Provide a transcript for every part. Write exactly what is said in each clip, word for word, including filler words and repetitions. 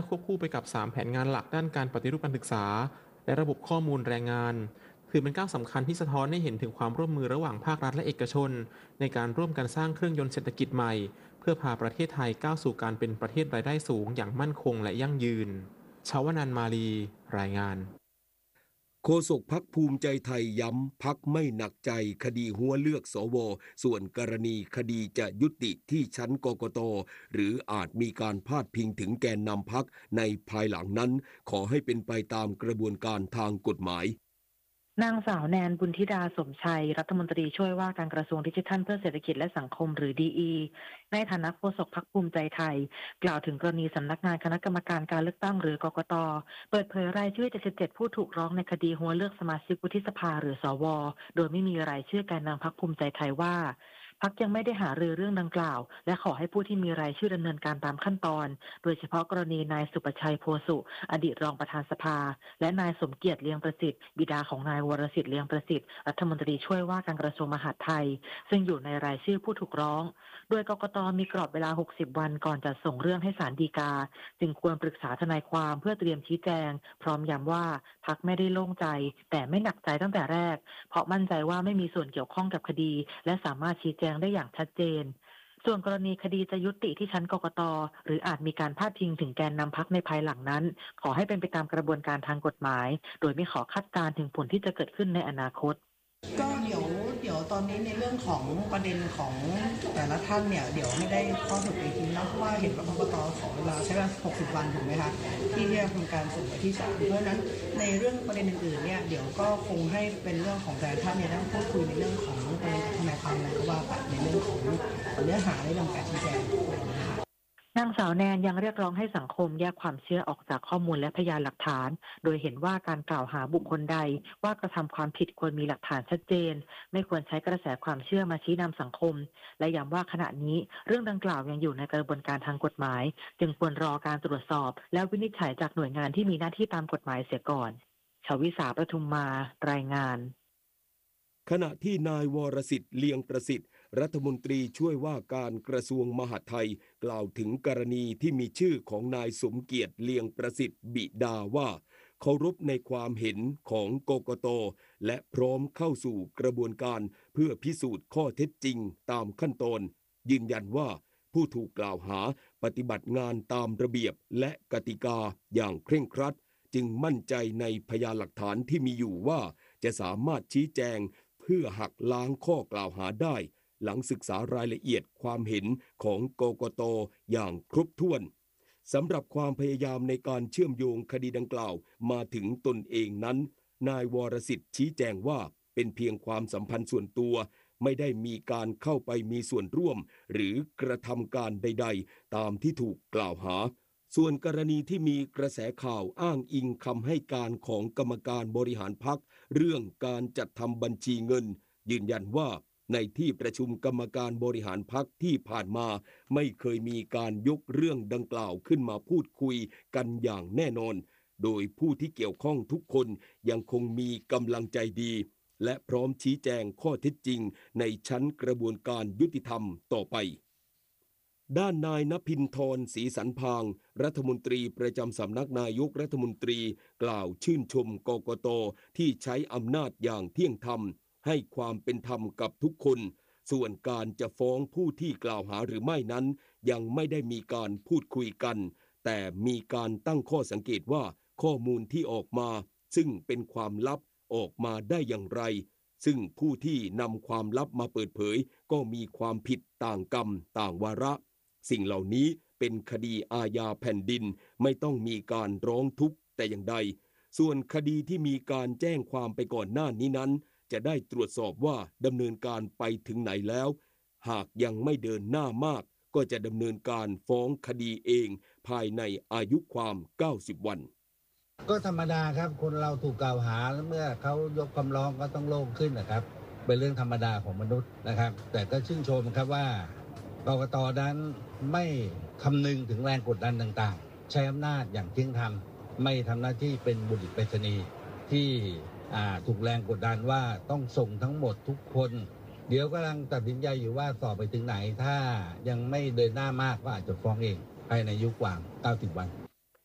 ควบคู่ไปกับสามแผนงานหลักด้านการปฏิรูปการศึกษาและระบบข้อมูลแรงงานถือเป็นก้าวสำคัญที่สะท้อนให้เห็นถึงความร่วมมือระหว่างภาครัฐและเอกชนในการร่วมกันสร้างเครื่องยนต์เศรษฐกิจใหม่เพื่อพาประเทศไทยก้าวสู่การเป็นประเทศรายได้สูงอย่างมั่นคงและยั่งยืนชวนันท์ มาลีรายงานโฆษกพรรคภูมิใจไทยย้ำพรรคไม่หนักใจคดีหัวเลือกสวส่วนกรณีคดีจะยุติที่ชั้นกกตหรืออาจมีการพาดพิงถึงแกนนำพรรคในภายหลังนั้นขอให้เป็นไปตามกระบวนการทางกฎหมายนางสาวแนนบุญธิดาสมชัยรัฐมนตรีช่วยว่าการกระทรวงดิจิทัลเพื่อเศรษฐกิจและสังคมหรือ ดี อี ในฐานะโฆษกพรรคภูมิใจไทยกล่าวถึงกรณีสำนักงานคณะกรรมการการเลือกตั้งหรือกกตเปิดเผยรายชื่อเจ็ดสิบเจ็ดผู้ถูกร้องในคดีหัวเลือกสมาชิกวุฒิสภาหรือสวโดยไม่มีรายชื่อแกนนำพรรคภูมิใจไทยว่าพรรคยังไม่ได้หารือเรื่องดังกล่าวและขอให้ผู้ที่มีรายชื่อดำเนินการตามขั้นตอนโดยเฉพาะกรณีนายสุประชัยโพสุอดีตรองประธานสภาและนายสมเกียรติเลียงประสิทธิ์บิดาของนายวรสิทธิ์เลียงประสิทธิ์รัฐมนตรีช่วยว่าการกระทรวงมหาดไทยซึ่งอยู่ในรายชื่อผู้ถูกร้องโดยกกตมีกรอบเวลาหกสิบวันก่อนจะส่งเรื่องให้ศาลฎีกาจึงควรปรึกษาทนายความเพื่อเตรียมชี้แจงพร้อมย้ำว่าพรรคไม่ได้โล่งใจแต่ไม่หนักใจตั้งแต่แรกเพราะมั่นใจว่าไม่มีส่วนเกี่ยวข้องกับคดีและสามารถชี้แจงได้อย่างชัดเจนส่วนกรณีคดีจะยุติที่ชั้นกกตหรืออาจมีการพาดพิงถึงแกนนำพรรคในภายหลังนั้นขอให้เป็นไปตามกระบวนการทางกฎหมายโดยไม่ขอคาดการณ์ถึงผลที่จะเกิดขึ้นในอนาคตก็เดี๋ยวเดี๋ยวตอนนี้ในเรื่องของประเด็นของแต่ละท่านเนี่ยเดี๋ยวไม่ได้ข้อสรุปอีกทีนะเพราะว่าเห็นว่ากกตขอเวลาใช้เวลาหกสิบวันถูกไหมคะที่จะทำการส่งไปที่ศาลเพราะฉะนั้นในเรื่องประเด็นอื่นๆเนี่ยเดี๋ยวก็คงให้เป็นเรื่องของแต่ละท่านเนี่ยต้องพูดคุยในเรื่องของประเด็นทนายความอะไรก็ว่าไปในเรื่องของเนื้อหาในเรื่องการชี้แจงนะคะนางสาวแนนยังเรียกร้องให้สังคมแยกความเชื่อออกจากข้อมูลและพยานหลักฐานโดยเห็นว่าการกล่าวหาบุคคลใดว่ากระทำความผิดควรมีหลักฐานชัดเจนไม่ควรใช้กระแสความเชื่อมาชี้นำสังคมและย้ำว่าขณะนี้เรื่องดังกล่าวยังอยู่ในกระบวนการทางกฎหมายจึงควรรอการตรวจสอบและวินิจฉัยจากหน่วยงานที่มีหน้าที่ตามกฎหมายเสียก่อนชวิสาประทุมมารายงานขณะที่นายวรสิทธิ์เลียงประสิทธิ์รัฐมนตรีช่วยว่าการกระทรวงมหาดไทยกล่าวถึงกรณีที่มีชื่อของนายสมเกียรติเลียงประสิทธิ์บิดาว่าเคารพในความเห็นของกกตและพร้อมเข้าสู่กระบวนการเพื่อพิสูจน์ข้อเท็จจริงตามขั้นตอนยืนยันว่าผู้ถูกกล่าวหาปฏิบัติงานตามระเบียบและกติกาอย่างเคร่งครัดจึงมั่นใจในพยานหลักฐานที่มีอยู่ว่าจะสามารถชี้แจงเพื่อหักล้างข้อกล่าวหาได้หลังศึกษารายละเอียดความเห็นของกกตอย่างครบถ้วนสำหรับความพยายามในการเชื่อมโยงคดีดังกล่าวมาถึงตนเองนั้นนายวรสิทธิ์ชี้แจงว่าเป็นเพียงความสัมพันธ์ส่วนตัวไม่ได้มีการเข้าไปมีส่วนร่วมหรือกระทำการใดๆตามที่ถูกกล่าวหาส่วนกรณีที่มีกระแสข่าวอ้างอิงคำให้การของกรรมการบริหารพรรคเรื่องการจัดทำบัญชีเงินยืนยันว่าในที่ประชุมกรรมการบริหารพรรคที่ผ่านมาไม่เคยมีการยกเรื่องดังกล่าวขึ้นมาพูดคุยกันอย่างแน่นอนโดยผู้ที่เกี่ยวข้องทุกคนยังคงมีกำลังใจดีและพร้อมชี้แจงข้อเท็จจริงในชั้นกระบวนการยุติธรรมต่อไปด้านนายณภินทร์ ศรีสรรพางค์รัฐมนตรีประจำสำนักนายกรัฐมนตรีกล่าวชื่นชมกกตที่ใช้อำนาจอย่างเที่ยงธรรมให้ความเป็นธรรมกับทุกคนส่วนการจะฟ้องผู้ที่กล่าวหาหรือไม่นั้นยังไม่ได้มีการพูดคุยกันแต่มีการตั้งข้อสังเกตว่าข้อมูลที่ออกมาซึ่งเป็นความลับออกมาได้อย่างไรซึ่งผู้ที่นำความลับมาเปิดเผยก็มีความผิดต่างกรรมต่างวาระสิ่งเหล่านี้เป็นคดีอาญาแผ่นดินไม่ต้องมีการร้องทุกข์แต่อย่างใดส่วนคดีที่มีการแจ้งความไปก่อนหน้านี้นั้นจะได้ตรวจสอบว่าดำเนินการไปถึงไหนแล้วหากยังไม่เดินหน้ามากก็จะดำเนินการฟ้องคดีเองภายในอายุความเก้าสิบวันก็ธรรมดาครับคนเราถูกกล่าวหาเมื่อเขายกคำร้องก็ต้องโล่งขึ้นนะครับเป็นเรื่องธรรมดาของมนุษย์นะครับแต่ก็ชื่นชมครับว่ากกตนั้นไม่คำนึงถึงแรงกดดันต่างๆใช้อำนาจอย่างเที่ยงธรรมไม่ทำหน้าที่เป็นบุรุษไปรษณีย์ที่ถูกแรงกดดันว่าต้องส่งทั้งหมดทุกคนเดี๋ยวกำลังตัดสินใจอยู่ว่าสอบไปถึงไหนถ้ายังไม่เดินหน้ามากก็อาจจะฟ้องเองภายในอายุกว่าเก้าสิบวัน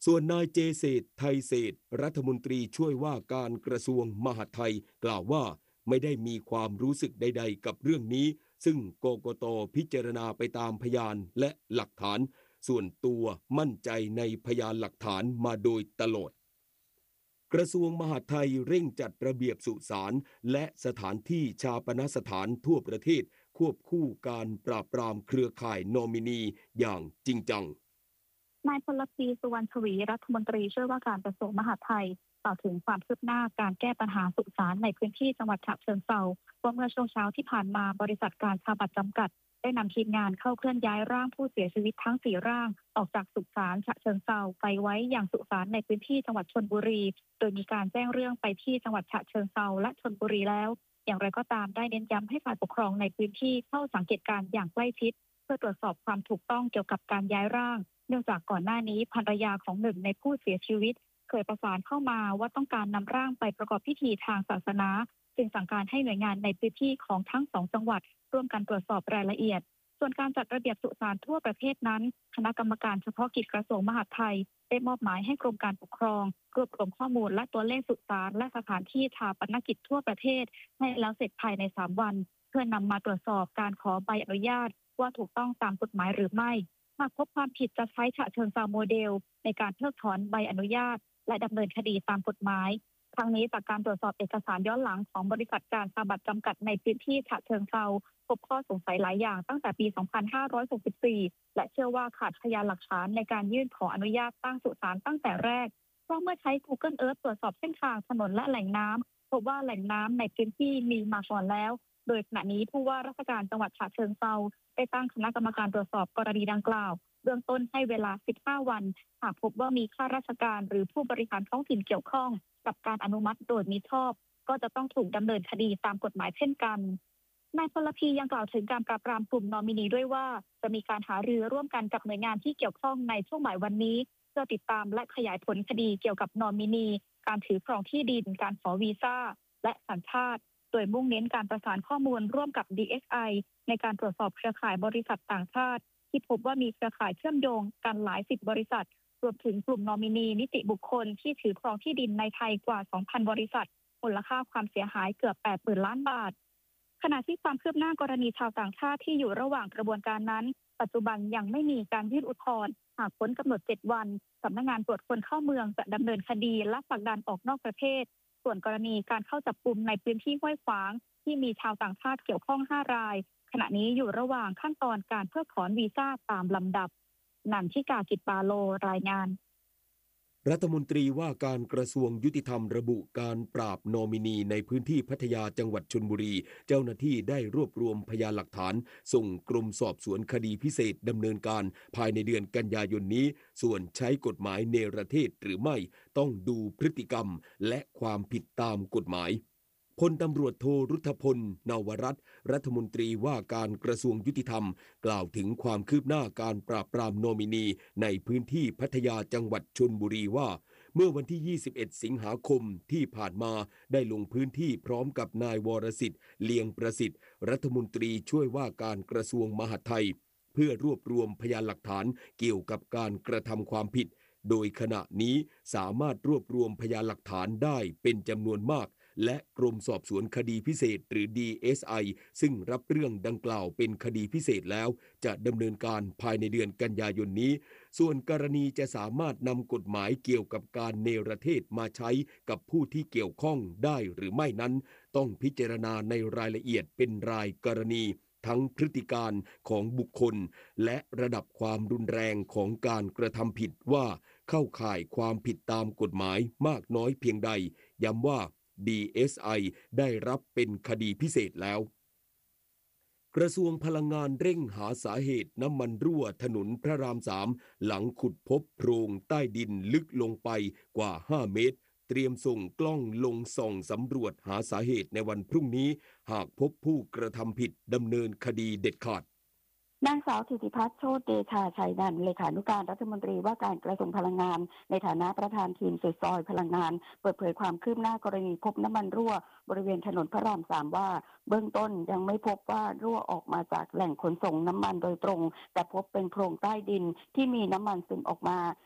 ส่วนนายเจเศรษฐ์ไทยเศรษฐ์รัฐมนตรีช่วยว่าการกระทรวงมหาดไทยกล่าวว่าไม่ได้มีความรู้สึกใดๆกับเรื่องนี้ซึ่งกกต.พิจารณาไปตามพยานและหลักฐานส่วนตัวมั่นใจในพยานหลักฐานมาโดยตลอดกระทรวงมหาดไทยเร่งจัดระเบียบสุสานและสถานที่ชาปนสถานทั่วประเทศควบคู่การปราบปรามเครือข่ายนอมินีอย่างจริงจังนายพลปรีสุวรรณชวีรัฐมนตรีช่วยว่าการกระทรวงมหาดไทยกล่าวถึงความคืบหน้าการแก้ปัญหาสุสานในพื้นที่จังหวัดฉะเชิงเทราว่าเมื่อช่วงเช้าที่ผ่านมาบริษัทการชาบัตจำกัดได้นำทีมงานเข้าเคลื่อนย้ายร่างผู้เสียชีวิตทั้งสี่ร่างออกจากสุสานฉะเชิงเทราไปไว้อย่างสุสานในพื้นที่จังหวัดชลบุรีโดยมีการแจ้งเรื่องไปที่จังหวัดฉะเชิงเทราและชลบุรีแล้วอย่างไรก็ตามได้เน้นย้ำให้ฝ่ายปกครองในพื้นที่เข้าสังเกตการณ์อย่างใกล้ชิดเพื่อตรวจสอบความถูกต้องเกี่ยวกับการย้ายร่างเนื่องจากก่อนหน้านี้ภรรยาของหนึ่งในผู้เสียชีวิตเคยประสานเข้ามาว่าต้องการนำร่างไปประกอบพิธีทางศาสนาจึงสั่งการให้หน่วยงานในพื้นที่ของทั้งสองจังหวัดร่วมกันตรวจสอบรายละเอียดส่วนการจัดระเบียบสุสานทั่วประเทศนั้นคณะกรรมการเฉพาะกิจกระทรวงมหาดไทยได้มอบหมายให้กรมการปกครองรวบรวมข้อมูลและตัวเลขสุสานและสถานที่ชาปนกิจทั่วประเทศให้แล้วเสร็จภายในสามวันเพื่อนำมาตรวจสอบการขอใบอนุญาตว่าถูกต้องตามกฎหมายหรือไม่หากพบความผิดจะใช้ฉะเชิงเทราโมเดลในการเพิกถอนใบอนุญาตและดำเนินคดีตามกฎหมายครั้งนี้จากการตรวจสอบเอกสารย้อนหลังของบริษัทการชาบัตจำกัดในพื้นที่ฉะเชิงเทราพบข้อสงสัยหลายอย่างตั้งแต่ปี สองพันห้าร้อยหกสิบสี่ และเชื่อว่าขาดพยานหลักฐานในการยื่นขออนุญาตตั้งสุสานตั้งแต่แรกเพราะเมื่อใช้ Google Earth ตรวจสอบเส้นทางถนนและแหล่งน้ำพบว่าแหล่งน้ำในพื้นที่มีมาก่อนแล้วโดยขณะนี้ผู้ว่าราชการจังหวัดฉะเชิงเทราได้ตั้งคณะกรรมการตรวจสอบกรณีดังกล่าวเบื้องต้นให้เวลาสิบห้าวันหากพบว่ามีข้าราชการหรือผู้บริหารท้องถิ่นเกี่ยวข้องกับการอนุมัติโดยมิชอบก็จะต้องถูกดำเนินคดีตามกฎหมายเช่นกันนายพลพียังกล่าวถึงการปราบปรามกลุ่มนอมินีด้วยว่าจะมีการหารือร่วมกันกับหน่วยงานที่เกี่ยวข้องในช่วงบ่ายวันนี้เพื่อติดตามและขยายผลคดีเกี่ยวกับนอมินีการถือครองที่ดินการขอวีซ่าและสัญชาติโดยมุ่งเน้นการประสานข้อมูลร่วมกับ ดี เอส ไอ ในการตรวจสอบเครือข่ายบริษัทต่างชาติที่พบว่ามีเครือข่ายเชื่อมโยงกันหลายสิบบริษัทรวมถึงกลุ่มนอมินีนิติบุคคลที่ถือครองที่ดินในไทยกว่า สองพัน บริษัทมูลค่าความเสียหายเกือบ แปดหมื่น ล้านบาทขณะที่ความคืบหน้ากรณีชาวต่างชาติที่อยู่ระหว่างกระบวนการนั้นปัจจุบันยังไม่มีการยื่นอุทธรณ์หากพ้นกำหนดเจ็ดวันสำนักงานตรวจคนเข้าเมืองจะดำเนินคดีและผลักดันออกนอกประเทศส่วนกรณีการเข้าจับกุมในพื้นที่ห้วยขวางที่มีชาวต่างชาติเกี่ยวข้องห้ารายขณะนี้อยู่ระหว่างขั้นตอนการเพิกถอนวีซ่าตามลำดับนันทิกากิจปาโลรายงานรัฐมนตรีว่าการกระทรวงยุติธรรมระบุการปราบนอมินีในพื้นที่พัทยาจังหวัดชลบุรีเจ้าหน้าที่ได้รวบรวมพยานหลักฐานส่งกรมสอบสวนคดีพิเศษดำเนินการภายในเดือนกันยายนนี้ส่วนใช้กฎหมายเนรเทศหรือไม่ต้องดูพฤติกรรมและความผิดตามกฎหมายพลตำรวจโทรุทธพลนวรัตน์รัฐมนตรีว่าการกระทรวงยุติธรรมกล่าวถึงความคืบหน้าการปราบปรามนอมินีในพื้นที่พัทยาจังหวัดชลบุรีว่าเมื่อวันที่ยี่สิบเอ็ดสิงหาคมที่ผ่านมาได้ลงพื้นที่พร้อมกับนายวรสิทธิ์เลียงประสิทธิ์รัฐมนตรีช่วยว่าการกระทรวงมหาดไทยเพื่อรวบรวมพยานหลักฐานเกี่ยวกับการกระทำความผิดโดยขณะนี้สามารถรวบรวมพยานหลักฐานได้เป็นจำนวนมากและกรมสอบสวนคดีพิเศษหรือ ดี เอส ไอ ซึ่งรับเรื่องดังกล่าวเป็นคดีพิเศษแล้วจะดำเนินการภายในเดือนกันยายนนี้ส่วนกรณีจะสามารถนำกฎหมายเกี่ยวกับการเนรเทศมาใช้กับผู้ที่เกี่ยวข้องได้หรือไม่นั้นต้องพิจารณาในรายละเอียดเป็นรายกรณีทั้งพฤติการของบุคคลและระดับความรุนแรงของการกระทำผิดว่าเข้าข่ายความผิดตามกฎหมายมากน้อยเพียงใดย้ำว่า ดี เอส ไอ ได้รับเป็นคดีพิเศษแล้วกระทรวงพลังงานเร่งหาสาเหตุน้ำมันรั่วถนนพระรามสามหลังขุดพบโพรงใต้ดินลึกลงไปกว่าห้าเมตรเตรียมส่งกล้องลงส่องสำรวจหาสาเหตุในวันพรุ่งนี้หากพบผู้กระทำผิดดำเนินคดีเด็ดขาดนางสาวธิติพัฒน์โชติเดชาชัยนันท์เลขานุการรัฐมนตรีว่าการกระทรวงพลังงานในฐานะประธานทีมสุดซอยพลังงานเปิดเผยความคืบหน้ากรณีพบน้ำมันรั่วบริเวณถนนพระรามสามว่าเบื้องต้นยังไม่พบว่ารั่วออกมาจากแหล่งขนส่งน้ำมันโดยตรงแต่พบเป็นโพรงใต้ดินที่มีน้ำมันซึมออกมา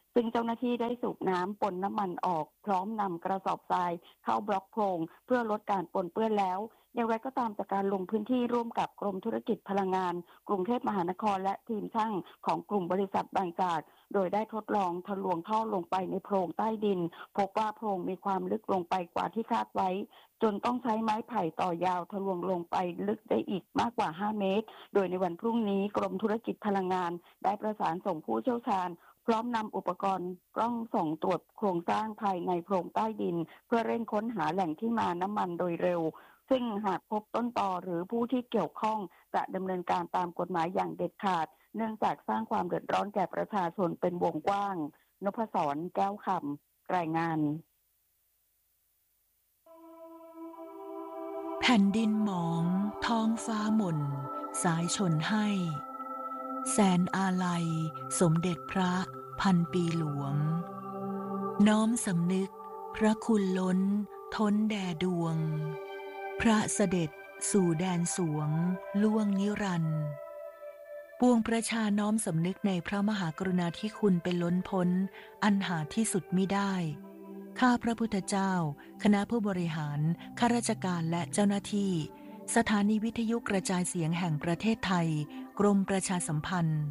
ซึ่งเจ้าหน้าที่ได้สูบน้ำปนน้ำมันออกพร้อมนำกระสอบทรายเข้าบล็อกโพรงเพื่อลดการปนเปื้อนแล้วอย่างไรก็ตามจากการลงพื้นที่ร่วมกับกรมธุรกิจพลังงานกรุงเทพมหานครและทีมช่างของกลุ่มบริษัทบางจากโดยได้ทดลองทะลวงท่อลงไปในโพรงใต้ดินพบว่าโพรงมีความลึกลงไปกว่าที่คาดไว้จนต้องใช้ไม้ไผ่ต่อยาวทะลวงลงไปลึกได้อีกมากกว่าห้าเมตรโดยในวันพรุ่งนี้กรมธุรกิจพลังงานได้ประสานส่งผู้เชี่ยวชาญพร้อมนำอุปกรณ์กล้องส่องตรวจโครงสร้างภายในโพรงใต้ดินเพื่อเร่งค้นหาแหล่งที่มาน้ำมันโดยเร็วซึ่งหากพบต้นตอหรือผู้ที่เกี่ยวข้องจะดำเนินการตามกฎหมายอย่างเด็ดขาดเนื่องจากสร้างความเดือดร้อนแก่ประชาชนเป็นวงกว้างนพศรแก้วคำรายงานแผ่นดินหมองท้องฟ้าหม่นสายชนให้แสนอาลัยสมเด็จพระพันปีหลวงน้อมสำนึกพระคุณล้นท้นแด่ดวงพระเสด็จสู่แดนสวงล่วงนิรันดร์ปวงประชาน้อมสำนึกในพระมหากรุณาธิคุณเป็นล้นพ้นอันหาที่สุดมิได้ข้าพระพุทธเจ้าคณะผู้บริหารข้าราชการและเจ้าหน้าที่สถานีวิทยุกระจายเสียงแห่งประเทศไทยกรมประชาสัมพันธ์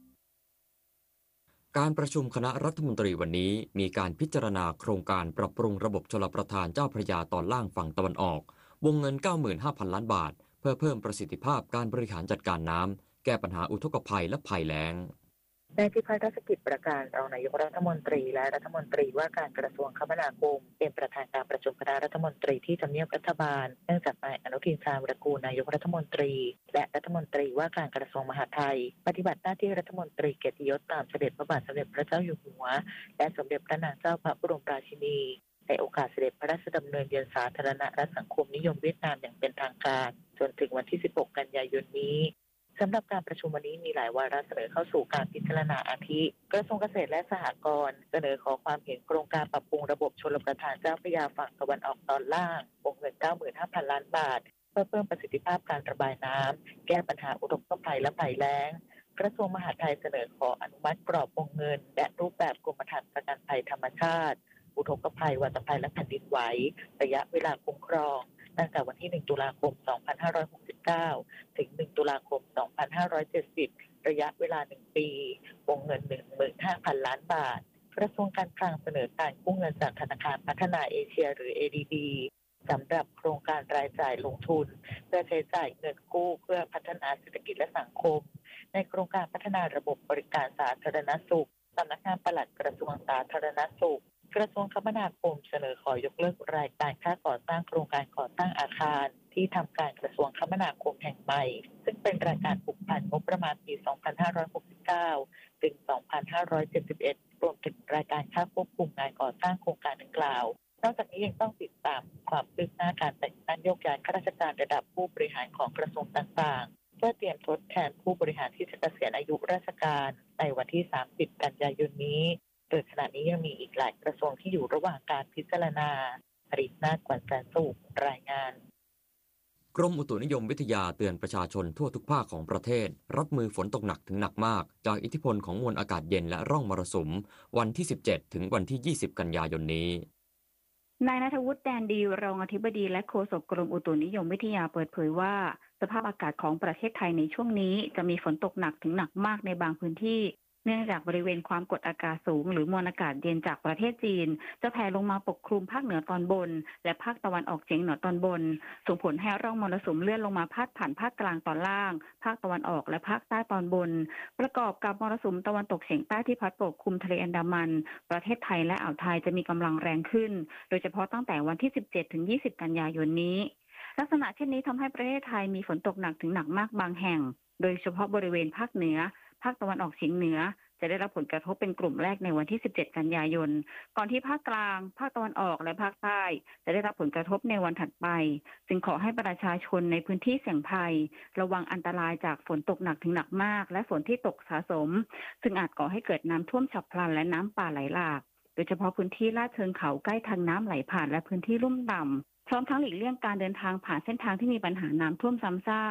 การประชุมคณะรัฐมนตรีวันนี้มีการพิจารณาโครงการปรับปรุงระบบชลประทานเจ้าพระยาตอนล่างฝั่งตะวันออกวงเงิน เก้าหมื่นห้าพัน ล้านบาทเพื่อเพิ่มประสิทธิภาพการบริหารจัดการน้ำแก้ปัญหาอุทกภัยและภัยแล้งนายพิพัฒน์รัชกิจประการรองนายกรัฐมนตรีและรัฐมนตรีว่าการกระทรวงคมนาคมเป็นประธานการประชุมคณะรัฐมนตรีที่ทำเนียบรัฐบาลเนื่องจากนายอนุทินชาญวิรากูลนายกรัฐมนตรีและรัฐมนตรีว่าการกระทรวงมหาดไทยปฏิบัติหน้าที่รัฐมนตรีเกียรติยศตามเสด็จพระบาทสมเด็จพระเจ้าอยู่หัวและสมเด็จพระนางเจ้าพระบรมราชินีในโอกาสเสด็จพระราชดำเนินเยือนสาธารณรัฐสังคมนิยมเวียดนามอย่างเป็นทางการจนถึงวันที่สิบหกกันยายนนี้สำหรับการประชุมวันนี้มีหลายวาระเสนอเข้าสู่การพิจารณาอาทิกระทรวงเกษตรและสหกรณ์เสนอขอความเห็นโครงการปรับปรุงระบบชลประทานเจ้าพระยาฝั่งตะวันออกตอนล่างวงเงิน เก้าหมื่นห้าพัน ล้านบาทเพื่อเพิ่มประสิทธิภาพการระบายน้ำแก้ปัญหาอุทกภัยและภัยแล้งกระทรวงมหาดไทยเสนอขออนุมัติกรอบวงเงินและรูปแบบกรมธรรม์ประกันภัยธรรมชาติอุทกภัยวัฏภัยและแผ่นดินไหวระยะเวลาคุ้มครองตั้งแต่วันที่หนึ่งตุลาคมสองพันห้าร้อยหกสิบเก้าถึงหนึ่งตุลาคมสองพันห้าร้อยเจ็ดสิบระยะเวลาหนึ่งปีวงเงิน หนึ่งหมื่นห้าพัน ล้านบาทกระทรวงการคลังเสนอการกู้เงินจากธนาคารพัฒนาเอเชียหรือ เอ ดี บี สำหรับโครงการรายจ่ายลงทุนเพื่อใช้จ่ายเงินกู้เพื่อพัฒนาเศรษฐกิจและสังคมในโครงการพัฒนาระบบบริการสาธารณสุขสำนักงานปลัดกระทรวงสาธารณสุขกระทรวงคมนาคมเสนอขอยกเลิกรายการค่าก่อสร้างโครงการก่อสร้างอาคารที่ทำการกระทรวงคมนาคมแห่งใหม่ซึ่งเป็นรายการผูกพันงบประมาณปี สองพันห้าร้อยหกสิบเก้า ถึง สองพันห้าร้อยเจ็ดสิบเอ็ด รวมถึงรายการค่าควบคุมงานก่อสร้างโครงการดังกล่าวนอกจากนี้ยังต้องติดตามความคืบหน้าการแต่งตั้งโยกย้ายข้าราชการระดับผู้บริหารของกระทรวงต่างๆเพื่อเตรียมทดแทนผู้บริหารที่จะเกษียณอายุราชการในวันที่ สามสิบ กันยายนนี้โดยขณะนี้ยังมีอีกหลายกระทรวงที่อยู่ระหว่างการพิจารณาผลิตนาฏกวนแสนสุขรายงานกรมอุตุนิยมวิทยาเตือนประชาชนทั่วทุกภาคของประเทศรับมือฝนตกหนักถึงหนักมากจากอิทธิพลของมวลอากาศเย็นและร่องมรสุมวันที่สิบเจ็ดถึงวันที่ยี่สิบกันยายนนี้นายณัฐวุฒิแดนดีรองอธิบดีและโฆษกกรมอุตุนิยมวิทยาเปิดเผยว่าสภาพอากาศของประเทศไทยในช่วงนี้จะมีฝนตกหนักถึงหนักมากในบางพื้นที่เนื่องจากบริเวณความกดอากาศสูงหรือมวลอากาศเย็นจากประเทศจีนจะแผ่ลงมาปกคลุมภาคเหนือตอนบนและภาคตะวันออกเฉียงเหนือตอนบนส่งผลให้ร่องมรสุมเลื่อนลงมาพาดผ่านภาคกลางตอนล่างภาคตะวันออกและภาคใต้ตอนบนประกอบกับมรสุมตะวันตกเฉียงใต้ที่พัดปกคลุมทะเลอันดามันประเทศไทยและอ่าวไทยจะมีกำลังแรงขึ้นโดยเฉพาะตั้งแต่วันที่สิบเจ็ดถึงยี่สิบกันยายนนี้ลักษณะเช่นนี้ทำให้ประเทศไทยมีฝนตกหนักถึงหนักมากบางแห่งโดยเฉพาะบริเวณภาคเหนือภาคตะวันออกเฉียงเหนือจะได้รับผลกระทบเป็นกลุ่มแรกในวันที่สิบเจ็ดกันยายนก่อนที่ภาคกลางภาคตะวันออกและภาคใต้จะได้รับผลกระทบในวันถัดไปจึงขอให้ประชาชนในพื้นที่เสี่ยงภัยระวังอันตรายจากฝนตกหนักถึงหนักมากและฝนที่ตกสะสมซึ่งอาจก่อให้เกิดน้ำท่วมฉับพลันและน้ำป่าไหลหลากโดยเฉพาะพื้นที่ลาดเชิงเขาใกล้ทางน้ำไหลผ่านและพื้นที่ลุ่มต่ำพร้อมทั้งหลีกเลี่ยงการเดินทางผ่านเส้นทางที่มีปัญหาน้ำท่วมซ้ำซาก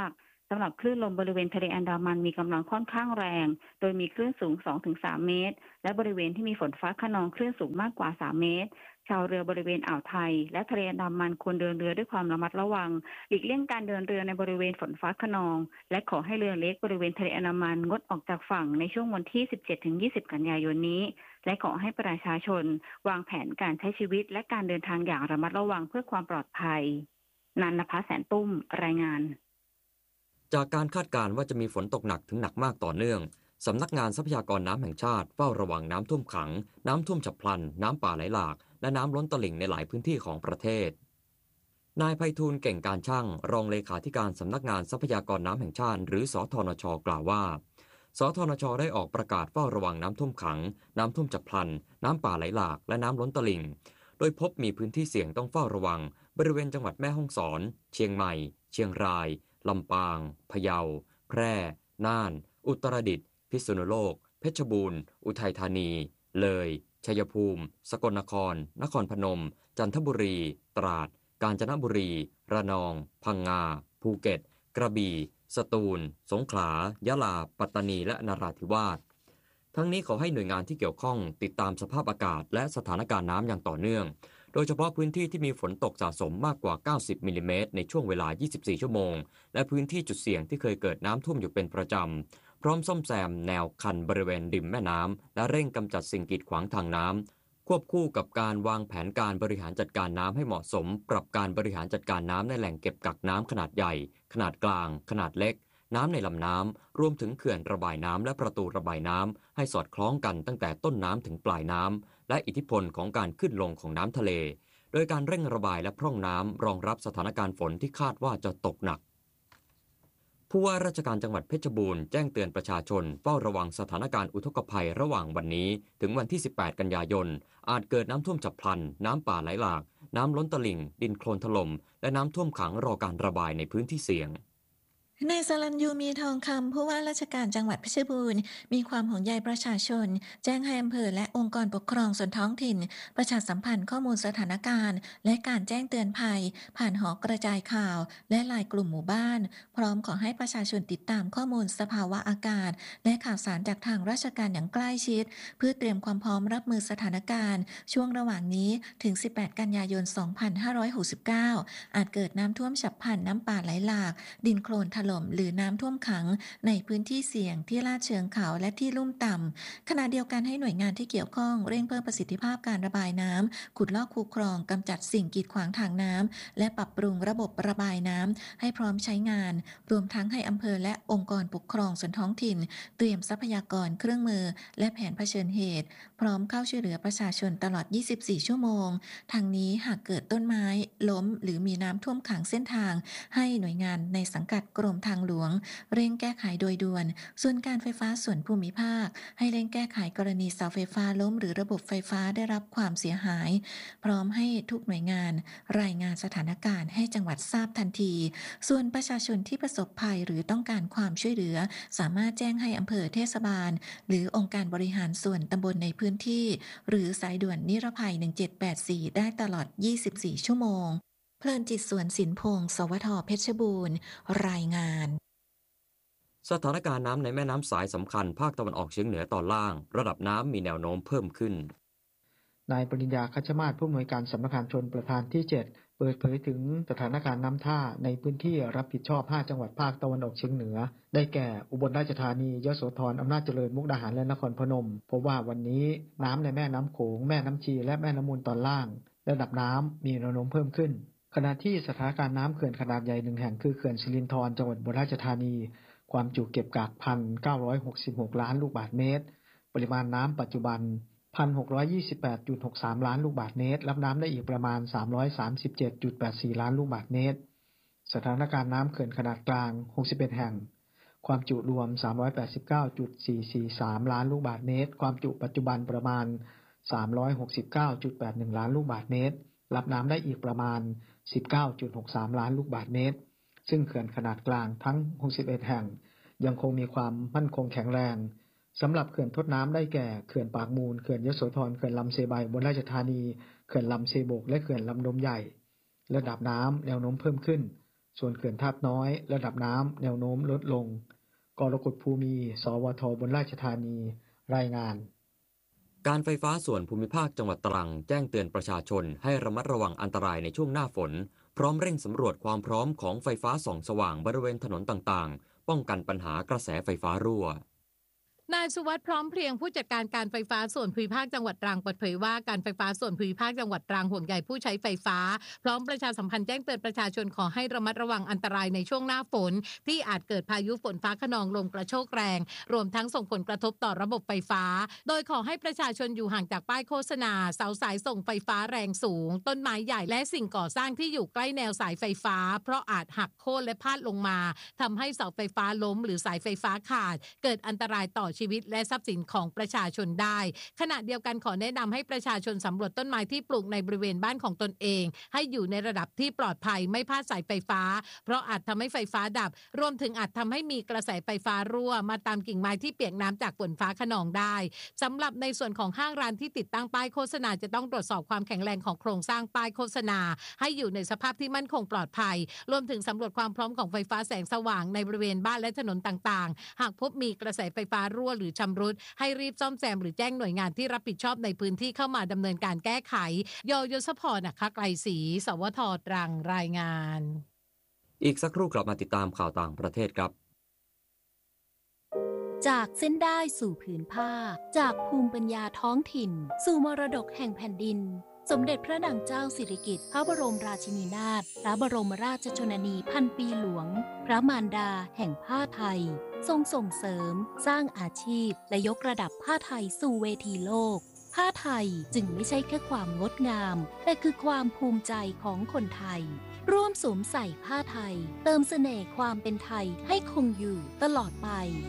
สำหรับคลื่นลมบริเวณทะเลอันดามันมีกำลังค่อนข้างแรงโดยมีคลื่นสูง สองถึงสาม เมตรและบริเวณที่มีฝนฟ้าคะนองคลื่นสูงมากกว่าสามเมตรชาวเรือบริเวณอ่าวไทยและทะเลอันดามันควรเดินเรือด้วยความระมัดระวังหลีกเลี่ยงการเดินเรือในบริเวณฝนฟ้าคะนองและขอให้เรือเล็กบริเวณทะเลอันดามันงดออกจากฝั่งในช่วงวันที่ สิบเจ็ดถึงยี่สิบ กันยายนนี้และขอให้ประชาชนวางแผนการใช้ชีวิตและการเดินทางอย่างระมัดระวังเพื่อความปลอดภัยนันนภาแสนตุ้มรายงานจากการคาดการณ์ว่าจะมีฝนตกหนักถึงหนักมากต่อเนื่องสำนักงานทรัพยากรน้ำแห่งชาติเฝ้าระวังน้ำท่วมขังน้ำท่วมฉับพลันน้ำป่าไหลหลากและน้ำล้นตลิ่งในหลายพื้นที่ของประเทศนายไพฑูรย์เก่งการช่างรองเลขาธิการสำนักงานทรัพยากรน้ำแห่งชาติหรือสธนช.กล่าวว่าสธนช.ได้ออกประกาศเฝ้าระวังน้ำท่วมขังน้ำท่วมฉับพลันน้ำป่าไหลหลากและน้ำล้นตลิ่งโดยพบมีพื้นที่เสี่ยงต้องเฝ้าระวังบริเวณจังหวัดแม่ฮ่องสอนเชียงใหม่เชียงรายลำปางพะเยาแพร่น่านอุตรดิตถ์พิษณุโลกเพชรบูรณ์อุทัยธานีเลยชัยภูมิสกลนครนครพนมจันทบุรีตราดกาญจนบุรีระนองพังงาภูเก็ตกระบี่สตูลสงขลายะลาปัตตานีและนราธิวาสทั้งนี้ขอให้หน่วยงานที่เกี่ยวข้องติดตามสภาพอากาศและสถานการณ์น้ำอย่างต่อเนื่องโดยเฉพาะพื้นที่ที่มีฝนตกสะสมมากกว่าเก้าสิบมิลลิเมตรในช่วงเวลายี่สิบสี่ชั่วโมงและพื้นที่จุดเสี่ยงที่เคยเกิดน้ำท่วมอยู่เป็นประจำพร้อมซ่อมแซมแนวคันบริเวณริมแม่น้ำและเร่งกำจัดสิ่งกีดขวางทางน้ำควบคู่กับการวางแผนการบริหารจัดการน้ำให้เหมาะสมปรับการบริหารจัดการน้ำในแหล่งเก็บกักน้ำขนาดใหญ่ขนาดกลางขนาดเล็กน้ำในลำน้ำรวมถึงเขื่อนระบายน้ำและประตูระบายน้ำให้สอดคล้องกันตั้งแต่ต้นน้ำถึงปลายน้ำและอิทธิพลของการขึ้นลงของน้ำทะเลโดยการเร่งระบายและพร่องน้ำรองรับสถานการณ์ฝนที่คาดว่าจะตกหนักผู้ว่าราชการจังหวัดเพชรบูรณ์แจ้งเตือนประชาชนเฝ้าระวังสถานการณ์อุทกภัยระหว่างวันนี้ถึงวันที่สิบแปดกันยายนอาจเกิดน้ำท่วมฉับพลันน้ำป่าไหลหลากน้ำล้นตลิ่งดินโคลนถล่มและน้ำท่วมขังรอการระบายในพื้นที่เสี่ยงนายสรัญยูมีทองคำผู้ว่าราชการจังหวัดเพชรบูรณ์มีความห่วงใยประชาชนแจ้งให้อำเภอและองค์กรปกครองส่วนท้องถิ่นประชาสัมพันธ์ข้อมูลสถานการณ์และการแจ้งเตือนภัยผ่านหอกระจายข่าวและไลน์กลุ่มหมู่บ้านพร้อมขอให้ประชาชนติดตามข้อมูลสภาวะอากาศและข่าวสารจากทางราชการอย่างใกล้ชิดเพื่อเตรียมความพร้อมรับมือสถานการณ์ช่วงระหว่างนี้ถึงสิบแปดกันยายนสองพันห้าร้อยหกสิบเก้าอาจเกิดน้ำท่วมฉับพลันน้ำป่าไหลหลากดินโคลนถล่มหรือน้ำท่วมขังในพื้นที่เสี่ยงที่ลาดเชิงเขาและที่ลุ่มต่ำขณะเดียวกันให้หน่วยงานที่เกี่ยวข้องเร่งเพิ่มประสิทธิภาพการระบายน้ำขุดลอกคูคลองกำจัดสิ่งกีดขวางทางน้ำและปรับปรุงระบบระบายน้ำให้พร้อมใช้งานรวมทั้งให้อำเภอและองค์กรปกครองส่วนท้องถิ่นเตรียมทรัพยากรเครื่องมือและแผนเผชิญเหตุพร้อมเข้าช่วยเหลือประชาชนตลอดยี่สิบสี่ชั่วโมงทางนี้หากเกิดต้นไม้ล้มหรือมีน้ำท่วมขังเส้นทางให้หน่วยงานในสังกัดกรมทางหลวงเร่งแก้ไขโดยด่วนส่วนการไฟฟ้าส่วนภูมิภาคให้เร่งแก้ไขกรณีเสาไฟฟ้าล้มหรือระบบไฟฟ้าได้รับความเสียหายพร้อมให้ทุกหน่วยงานรายงานสถานการณ์ให้จังหวัดทราบทันทีส่วนประชาชนที่ประสบภัยหรือต้องการความช่วยเหลือสามารถแจ้งให้อำเภอเทศบาลหรือองค์การบริหารส่วนตำบลในพื้นที่หรือสายด่วนนิรภัยหนึ่งเจ็ดแปดสี่ได้ตลอดยี่สิบสี่ชั่วโมงเพลินจิตสวนสินพงศ์สวทเพชรบูรณ์รายงานสถานการณ์น้ำในแม่น้ำสายสำคัญภาคตะวันออกเฉียงเหนือตอนล่างระดับน้ำมีแนวโน้มเพิ่มขึ้นนายปริญญาคัชมาศผู้อำนวยการสำนักงานชลประทานที่เจ็ดเปิดเผยถึงสถานการณ์น้ำท่าในพื้นที่รับผิดชอบห้าจังหวัดภาคตะวันออกเฉียงเหนือได้แก่อุบลราชธานียโสธรอำนาจเจริญมุกดาหารและนครพนมพบว่าวันนี้น้ำในแม่น้ำโขงแม่น้ำชีและแม่น้ำมูลตอนล่างระดับน้ำมีแนวโน้มเพิ่มขึ้นขณะที่สถานการณ์น้ำเขื่อนขนาดใหญ่หนึ่งแห่งคือเขื่อนสิรินธรจังหวัดอุบลราชธานีความจุเก็บกัก หนึ่งพันเก้าร้อยหกสิบหก ล้านลูกบาศก์เมตรปริมาณน้ำปัจจุบัน หนึ่งพันหกร้อยยี่สิบแปดจุดหกสาม ล้านลูกบาศก์เมตรรับน้ำได้อีกประมาณสามร้อยสามสิบเจ็ดจุดแปดสี่ ล้านลูกบาศก์เมตรสถานการณ์น้ำเขื่อนขนาดกลางหกสิบเอ็ดแห่งความจุรวม สามร้อยแปดสิบเก้าจุดสี่สี่สาม ล้านลูกบาศก์เมตรความจุปัจจุบันประมาณ สามร้อยหกสิบเก้าจุดแปดหนึ่ง ล้านลูกบาศก์เมตรรับน้ำได้อีกประมาณ สิบเก้าจุดหกสาม ล้านลูกบาศก์เมตรซึ่งเขื่อนขนาดกลางทั้งหกสิบเอ็ดแห่งยังคงมีความมั่นคงแข็งแรงสำหรับเขื่อนทดน้ำได้แก่เขื่อนปากมูลเขื่อนยโสธรเขื่อนลำเซไบอุบลราชธานีเขื่อนลำเซโบกและเขื่อนลำนมใหญ่ระดับน้ำแนวโน้มเพิ่มขึ้นส่วนเขื่อนทาบน้อยระดับน้ำแนวโน้มลดลงกรกฎภูมิ สวทบนราชธานีรายงานการไฟฟ้าส่วนภูมิภาคจังหวัดตรังแจ้งเตือนประชาชนให้ระมัดระวังอันตรายในช่วงหน้าฝนพร้อมเร่งสำรวจความพร้อมของไฟฟ้าส่องสว่างบริเวณถนนต่างๆป้องกันปัญหากระแสไฟฟ้ารั่วนายสุวัฒน์พร้อมเพรียงผู้จัดการการไฟฟ้าส่วนภูมิภาคจังหวัดตรังเปิดเผยว่าการไฟฟ้าส่วนภูมิภาคจังหวัดตรังห่วงใยผู้ใช้ไฟฟ้าพร้อมประชาสัมพันธ์แจ้งเตือนประชาชนขอให้ระมัดระวังอันตรายในช่วงหน้าฝนที่อาจเกิดพายุฝนฟ้าคะนองลมกระโชกแรงรวมทั้งส่งผลกระทบต่อระบบไฟฟ้าโดยขอให้ประชาชนอยู่ห่างจากป้ายโฆษณาเสาสายส่งไฟฟ้าแรงสูงต้นไม้ใหญ่และสิ่งก่อสร้างที่อยู่ใกล้แนวสายไฟฟ้าเพราะอาจหักโค่นและพาดลงมาทำให้เสาไฟฟ้าล้มหรือสายไฟฟ้าขาดเกิดอันตรายต่อชีวิตและทรัพย์สินของประชาชนได้ขณะเดียวกันขอแนะนำให้ประชาชนสำรวจต้นไม้ที่ปลูกในบริเวณบ้านของตนเองให้อยู่ในระดับที่ปลอดภัยไม่พลาดสายไฟฟ้าเพราะอาจทำให้ไฟฟ้าดับรวมถึงอาจทำให้มีกระแสไฟฟ้ารั่วมาตามกิ่งไม้ที่เปียกน้ำจากฝนฟ้าคะนองได้สำหรับในส่วนของห้างร้านที่ติดตั้งป้ายโฆษณาจะต้องตรวจสอบความแข็งแรงของโครงสร้างป้ายโฆษณาให้อยู่ในสภาพที่มั่นคงปลอดภัยรวมถึงสำรวจความพร้อมของไฟฟ้าแสงสว่างในบริเวณบ้านและถนนต่างๆหากพบมีกระแสไฟฟ้ารั่วหรือชำรุดให้รีบซ่อมแซมหรือแจ้งหน่วยงานที่รับผิดชอบในพื้นที่เข้ามาดำเนินการแก้ไขยยศพรนะคะไกลศรีสวทตรังรายงานอีกสักครู่กลับมาติดตามข่าวต่างประเทศครับจากเส้นได้สู่ผืนผ้าจากภูมิปัญญาท้องถิ่นสู่มรดกแห่งแผ่นดินสมเด็จพระนางเจ้าสิริกิติ์พระบรมราชินีนาถพระบรมราชชนนีพันปีหลวงพระมารดาแห่งผ้าไทยทรงส่งเสริมสร้างอาชีพและยกระดับผ้าไทยสู่เวทีโลกผ้าไทยจึงไม่ใช่แค่ความงดงามแต่คือความภูมิใจของคนไทยร่วมสวมใส่ผ้าไทยเติมเสน่ห์ความเป็นไทยให้คงอยู่ตลอดไป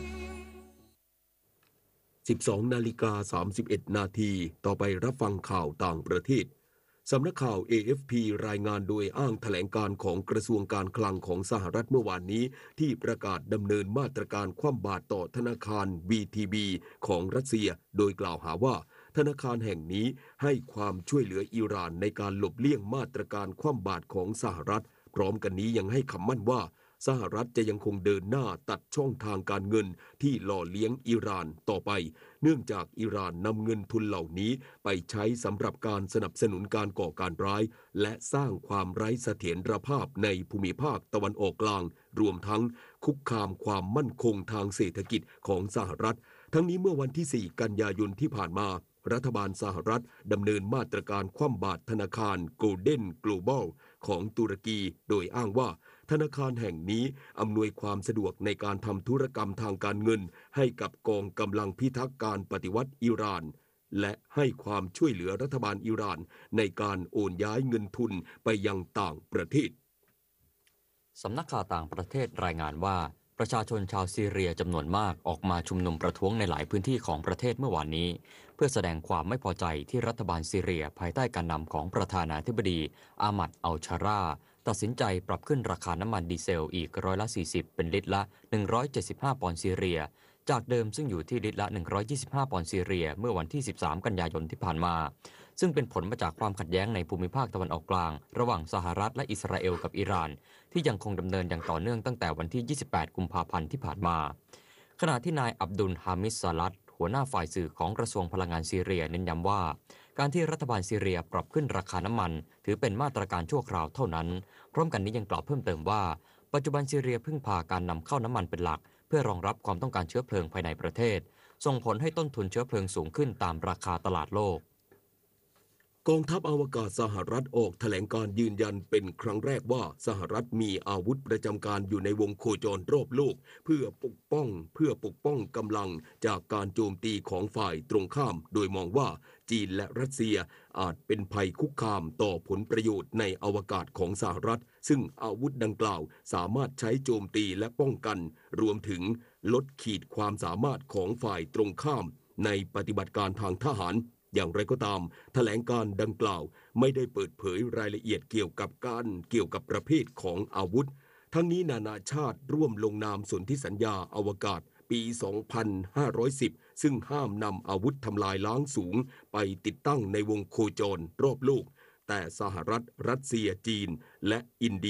สิบสองนาฬิกาสามสิบเอ็ดนาทีต่อไปรับฟังข่าวต่างประเทศสำนักข่าว เอ เอฟ พี รายงานโดยอ้างแถลงการของกระทรวงการคลังของสหรัฐเมื่อวานนี้ที่ประกาศดำเนินมาตรการคว่ำบาตรต่อธนาคาร บี ที บี ของรัสเซียโดยกล่าวหาว่าธนาคารแห่งนี้ให้ความช่วยเหลืออิหร่านในการหลบเลี่ยงมาตรการคว่ำบาตรของสหรัฐพร้อมกันนี้ยังให้คำมั่นว่าสหรัฐจะยังคงเดินหน้าตัดช่องทางการเงินที่หล่อเลี้ยงอิหร่านต่อไปเนื่องจากอิหร่านนำเงินทุนเหล่านี้ไปใช้สำหรับการสนับสนุนการก่อการร้ายและสร้างความไร้เสถียรภาพในภูมิภาคตะวันออกกลางรวมทั้งคุกคามความมั่นคงทางเศรษฐกิจของสหรัฐทั้งนี้เมื่อวันที่สี่กันยายนที่ผ่านมารัฐบาลสหรัฐดำเนินมาตรการคว่ำบาตรธนาคาร Golden Global ของตุรกีโดยอ้างว่าธนาคารแห่งนี้อำนวยความสะดวกในการทำธุรกรรมทางการเงินให้กับกองกำลังพิทักษ์การปฏิวัติอิหร่านและให้ความช่วยเหลือรัฐบาลอิหร่านในการโอนย้ายเงินทุนไปยังต่างประเทศสำนักข่าวต่างประเทศรายงานว่าประชาชนชาวซีเรียจำนวนมากออกมาชุมนุมประท้วงในหลายพื้นที่ของประเทศเมื่อวานนี้เพื่อแสดงความไม่พอใจที่รัฐบาลซีเรียภายใต้การนำของประธานาธิบดีอามัดอัลชาราตัดสินใจปรับขึ้นราคาน้ำมันดีเซลอีกร้อยละสี่สิบเป็นลิตรละหนึ่งร้อยเจ็ดสิบห้าปอนด์ซีเรียจากเดิมซึ่งอยู่ที่ลิตรละหนึ่งร้อยยี่สิบห้าปอนด์ซีเรียเมื่อวันที่สิบสามกันยายนที่ผ่านมาซึ่งเป็นผลมาจากความขัดแย้งในภูมิภาคตะวันออกกลางระหว่างสหรัฐและอิสราเอลกับอิหร่านที่ยังคงดำเนินอย่างต่อเนื่องตั้งแต่วันที่ยี่สิบแปดกุมภาพันธ์ที่ผ่านมาขณะที่นายอับดุลฮามิดซาลัดหัวหน้าฝ่ายสื่อของกระทรวงพลังงานซีเรียเน้นย้ำว่าการที่รัฐบาลซีเรียปรับขึ้นราคาน้ำมันถือเป็นมาตรการชั่วคราวเท่านั้นพร้อมกันนี้ยังกล่าวเพิ่มเติมว่าปัจจุบันซีเรียพึ่งพาการนำเข้าน้ำมันเป็นหลักเพื่อรองรับความต้องการเชื้อเพลิงภายในประเทศส่งผลให้ต้นทุนเชื้อเพลิงสูงขึ้นตามราคาตลาดโลกกองทัพอวกาศสหรัฐออกแถลงการยืนยันเป็นครั้งแรกว่าสหรัฐมีอาวุธประจำการอยู่ในวงโคจรรอบโลกเพื่อปกป้องเพื่อปกป้องกำลังจากการโจมตีของฝ่ายตรงข้ามโดยมองว่าจีนและรัสเซียอาจเป็นภัยคุกคามต่อผลประโยชน์ในอวกาศของสหรัฐซึ่งอาวุธดังกล่าวสามารถใช้โจมตีและป้องกันรวมถึงลดขีดความสามารถของฝ่ายตรงข้ามในปฏิบัติการทางทหารอย่างไรก็ตามแถลงการดังกล่าวไม่ได้เปิดเผยรายละเอียดเกี่ยวกับการเกี่ยวกับประเภทของอาวุธทั้งนี้นานาชาติร่วมลงนามสนธิสัญญาอวกาศปี สองพันห้าร้อยสิบ ซึ่งห้ามนำอาวุธทำลายล้างสูงไปติดตั้งในวงโคจรรอบโลกแต่สหรัฐรัสเซียจีนและอินเดีย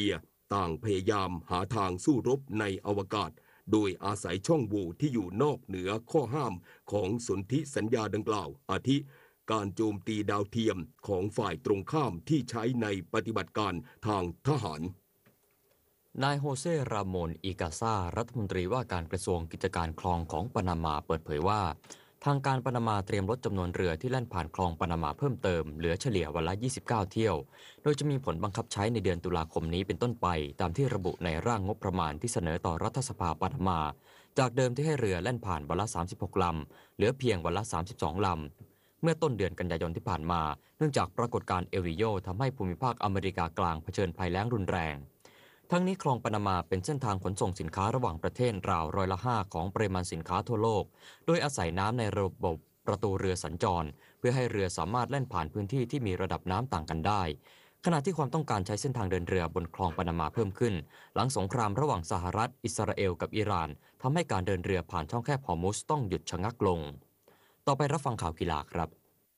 ต่างพยายามหาทางสู้รบในอวกาศโดยอาศัยช่องโหว่ที่อยู่นอกเหนือข้อห้ามของสนธิสัญญาดังกล่าวอาทิการโจมตีดาวเทียมของฝ่ายตรงข้ามที่ใช้ในปฏิบัติการทางทหารนายโฮเซ รามอน อิกาซารัฐมนตรีว่าการกระทรวงกิจการคลองของปานามาเปิดเผยว่าทางการปานามาเตรียมลดจำนวนเรือที่แล่นผ่านคลองปานามาเพิ่มเติมเหลือเฉลี่ยวันละยี่สิบเก้าเที่ยวโดยจะมีผลบังคับใช้ในเดือนตุลาคมนี้เป็นต้นไปตามที่ระบุในร่างงบประมาณที่เสนอต่อรัฐสภาปานามาจากเดิมที่ให้เรือแล่นผ่านวันละสามสิบหกลำเหลือเพียงวันละสามสิบสองลำเมื่อต้นเดือนกันยายนที่ผ่านมาเนื่องจากปรากฏการณ์เอลนิโญทำให้ภูมิภาคอเมริกากลางเผชิญภัยแล้งรุนแรงทั้งนี้คลองปานามาเป็นเส้นทางขนส่งสินค้าระหว่างประเทศราวร้อยละห้าของปริมาณสินค้าทั่วโลกโดยอาศัยน้ำในระบบประตูเรือสัญจรเพื่อให้เรือสามารถแล่นผ่านพื้นที่ที่มีระดับน้ำต่างกันได้ขณะที่ความต้องการใช้เส้นทางเดินเรือบนคลองปานามาเพิ่มขึ้นหลังสงครามระหว่างสหรัฐอิสราเอลกับอิหร่านทำให้การเดินเรือผ่านช่องแคบฮอร์มุซต้องหยุดชะงักลงต่อไปรับฟังข่าวกีฬาครับ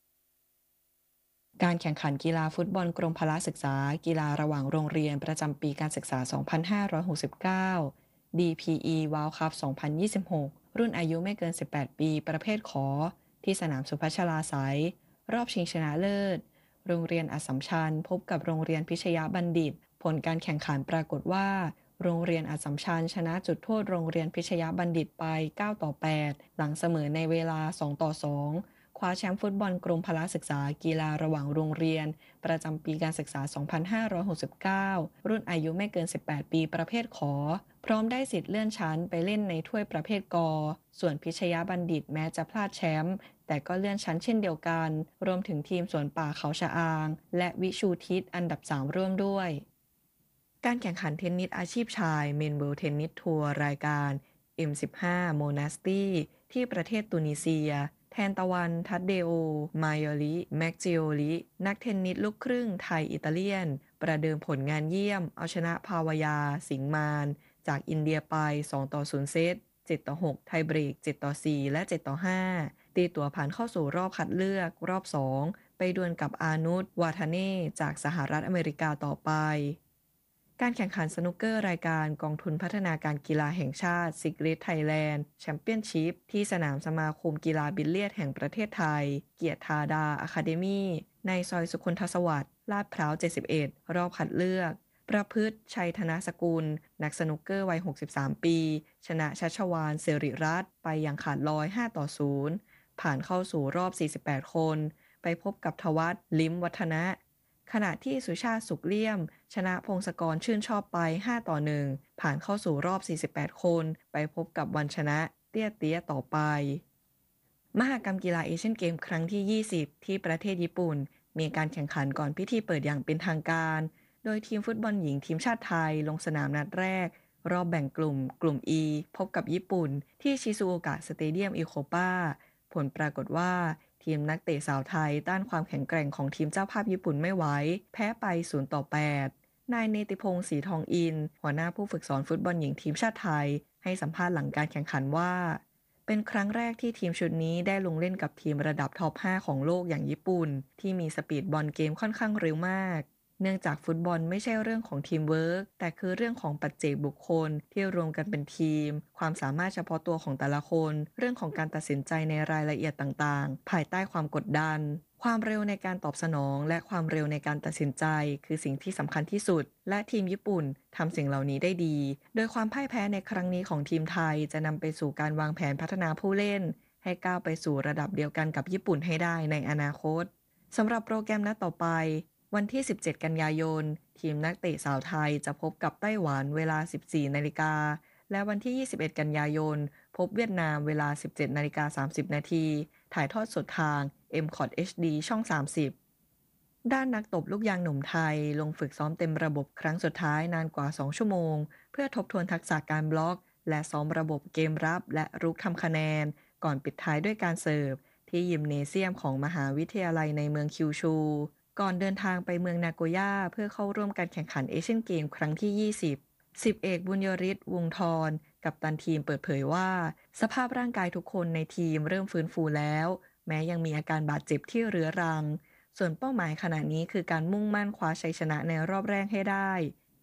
การแข่งขันกีฬาฟุตบอลกรมพละศึกษากีฬาระหว่างโรงเรียนประจำปีการศึกษา สองพันห้าร้อยหกสิบเก้า ดี พี อี World Cup สองพันยี่สิบหก รุ่นอายุไม่เกิน สิบแปด ปีประเภทขอที่สนามสุพัชลาไสยรอบชิงชนะเลิศโรงเรียนอัสสัมชัญพบกับโรงเรียนพิชยบัณฑิตผลการแข่งขันปรากฏว่าโรงเรียนอัสสัมชัญชนะจุดโทษโรงเรียนพิชยบัณฑิตไปเก้าต่อแปดหลังเสมอในเวลาสองต่อสองคว้าแชมป์ฟุตบอลกรมพละศึกษากีฬาระหว่างโรงเรียนประจำปีการศึกษา สองพันห้าร้อยหกสิบเก้า รุ่นอายุไม่เกิน สิบแปด ปีประเภทขอพร้อมได้สิทธิ์เลื่อนชั้นไปเล่นในถ้วยประเภทกส่วนพิชยบัณฑิตแม้จะพลาดแชมป์แต่ก็เลื่อนชั้นเช่นเดียวกันรวมถึงทีมสวนป่าเขาชะอางและวิชูทิศอันดับสามร่วมด้วยการแข่งขันเทนนิสอาชีพชายเมนเวิลด์เทนนิสทัวร์รายการ เอ็ม สิบห้า โมนาสตีที่ประเทศตุนิเซียแทนตะวันทัดเดโอมายอลิแม็กจิโอลินักเทนนิสลูกครึ่งไทยอิตาเลียนประเดิมผลงานเยี่ยมเอาชนะภาวายาสิงห์มานจากอินเดียไปสองต่อศูนย์เซตเจ็ดต่อหกไทยเบรกเจ็ดต่อสี่และเจ็ดต่อห้าตีตัวผ่านเข้าสู่รอบคัดเลือกรอบสองไปดวลกับอานุชวาทาเน่จากสหรัฐอเมริกาต่อไปการแข่งขันสนุกเกอร์รายการกองทุนพัฒนาการกีฬาแห่งชาติซิกเรตไทยแลนด์แชมเปี้ยนชิพที่สนามสมาคมกีฬาบิลเลียดแห่งประเทศไทยเกียรติธาดาอะคาเดมี่ในซอยสุคนทศวรรษลาดพร้าวเจ็ดสิบเอ็ดรอบคัดเลือกประพฤติชัยธนสกุลนักสนุกเกอร์วัยหกสิบสามปีชนะชัชวาลเสริรัตน์ไปอย่างขาดลอยห้าต่อศูนย์ผ่านเข้าสู่รอบสี่สิบแปดคนไปพบกับทวัฒน์ลิ้มวัฒนะขณะที่สุชาติสุขเลี่ยมชนะพงศกรชื่นชอบไปห้าต่อหนึ่งผ่านเข้าสู่รอบสี่สิบแปดคนไปพบกับวันชนะเตี้ยเตี้ยต่อไปมหกรรมกีฬาเอเชียนเกมครั้งที่ยี่สิบที่ประเทศญี่ปุ่นมีการแข่งขันก่อนพิธีเปิดอย่างเป็นทางการโดยทีมฟุตบอลหญิงทีมชาติไทยลงสนามนัดแรกรอบแบ่งกลุ่มกลุ่ม E พบกับญี่ปุ่นที่ชิซูโอกะสเตเดียมอิโคปาผลปรากฏว่าทีมนักเตะสาวไทยต้านความแข็งแกร่งของทีมเจ้าภาพญี่ปุ่นไม่ไหวแพ้ไปศูนย์ต่อแปดนายเนติพงศ์ศรีทองอินหัวหน้าผู้ฝึกสอนฟุตบอลหญิงทีมชาติไทยให้สัมภาษณ์หลังการแข่งขันว่าเป็นครั้งแรกที่ทีมชุดนี้ได้ลงเล่นกับทีมระดับท็อปห้าของโลกอย่างญี่ปุ่นที่มีสปีดบอลเกมค่อนข้างเร็วมากเนื่องจากฟุตบอลไม่ใช่เรื่องของทีมเวิร์กแต่คือเรื่องของปัจเจกบุคคลที่รวมกันเป็นทีมความสามารถเฉพาะตัวของแต่ละคนเรื่องของการตัดสินใจในรายละเอียดต่างๆภายใต้ความกดดันความเร็วในการตอบสนองและความเร็วในการตัดสินใจคือสิ่งที่สำคัญที่สุดและทีมญี่ปุ่นทำสิ่งเหล่านี้ได้ดีโดยความพ่ายแพ้ในครั้งนี้ของทีมไทยจะนำไปสู่การวางแผนพัฒนาผู้เล่นให้ก้าวไปสู่ระดับเดียวกันกับญี่ปุ่นให้ได้ในอนาคตสำหรับโปรแกรมนัดต่อไปวันที่สิบเจ็ดกันยายนทีมนักเตะสาวไทยจะพบกับไต้หวันเวลา สิบสี่นาฬิกาและวันที่ยี่สิบเอ็ดกันยายนพบเวียดนามเวลา สิบเจ็ดนาฬิกาสามสิบนาทีถ่ายทอดสดทาง เอ็ม คอท เอช ดี ช่องสามสิบด้านนักตบลูกยางหนุ่มไทยลงฝึกซ้อมเต็มระบบครั้งสุดท้ายนานกว่าสองชั่วโมงเพื่อทบทวนทักษะการบล็อกและซ้อมระบบเกมรับและรุกทำคะแนนก่อนปิดท้ายด้วยการเสิร์ฟที่ยิมเนเซียมของมหาวิทยาลัยในเมืองคิวชูก่อนเดินทางไปเมืองนาโกย่าเพื่อเข้าร่วมการแข่งขันเอเชียนเกมครั้งที่ยี่สิบสิบเอกบุญยริศวงศ์ธรกัปตันทีมเปิดเผยว่าสภาพร่างกายทุกคนในทีมเริ่มฟื้นฟูแล้วแม้ยังมีอาการบาดเจ็บที่เรื้อรังส่วนเป้าหมายขณะนี้คือการมุ่งมั่นคว้าชัยชนะในรอบแรกให้ได้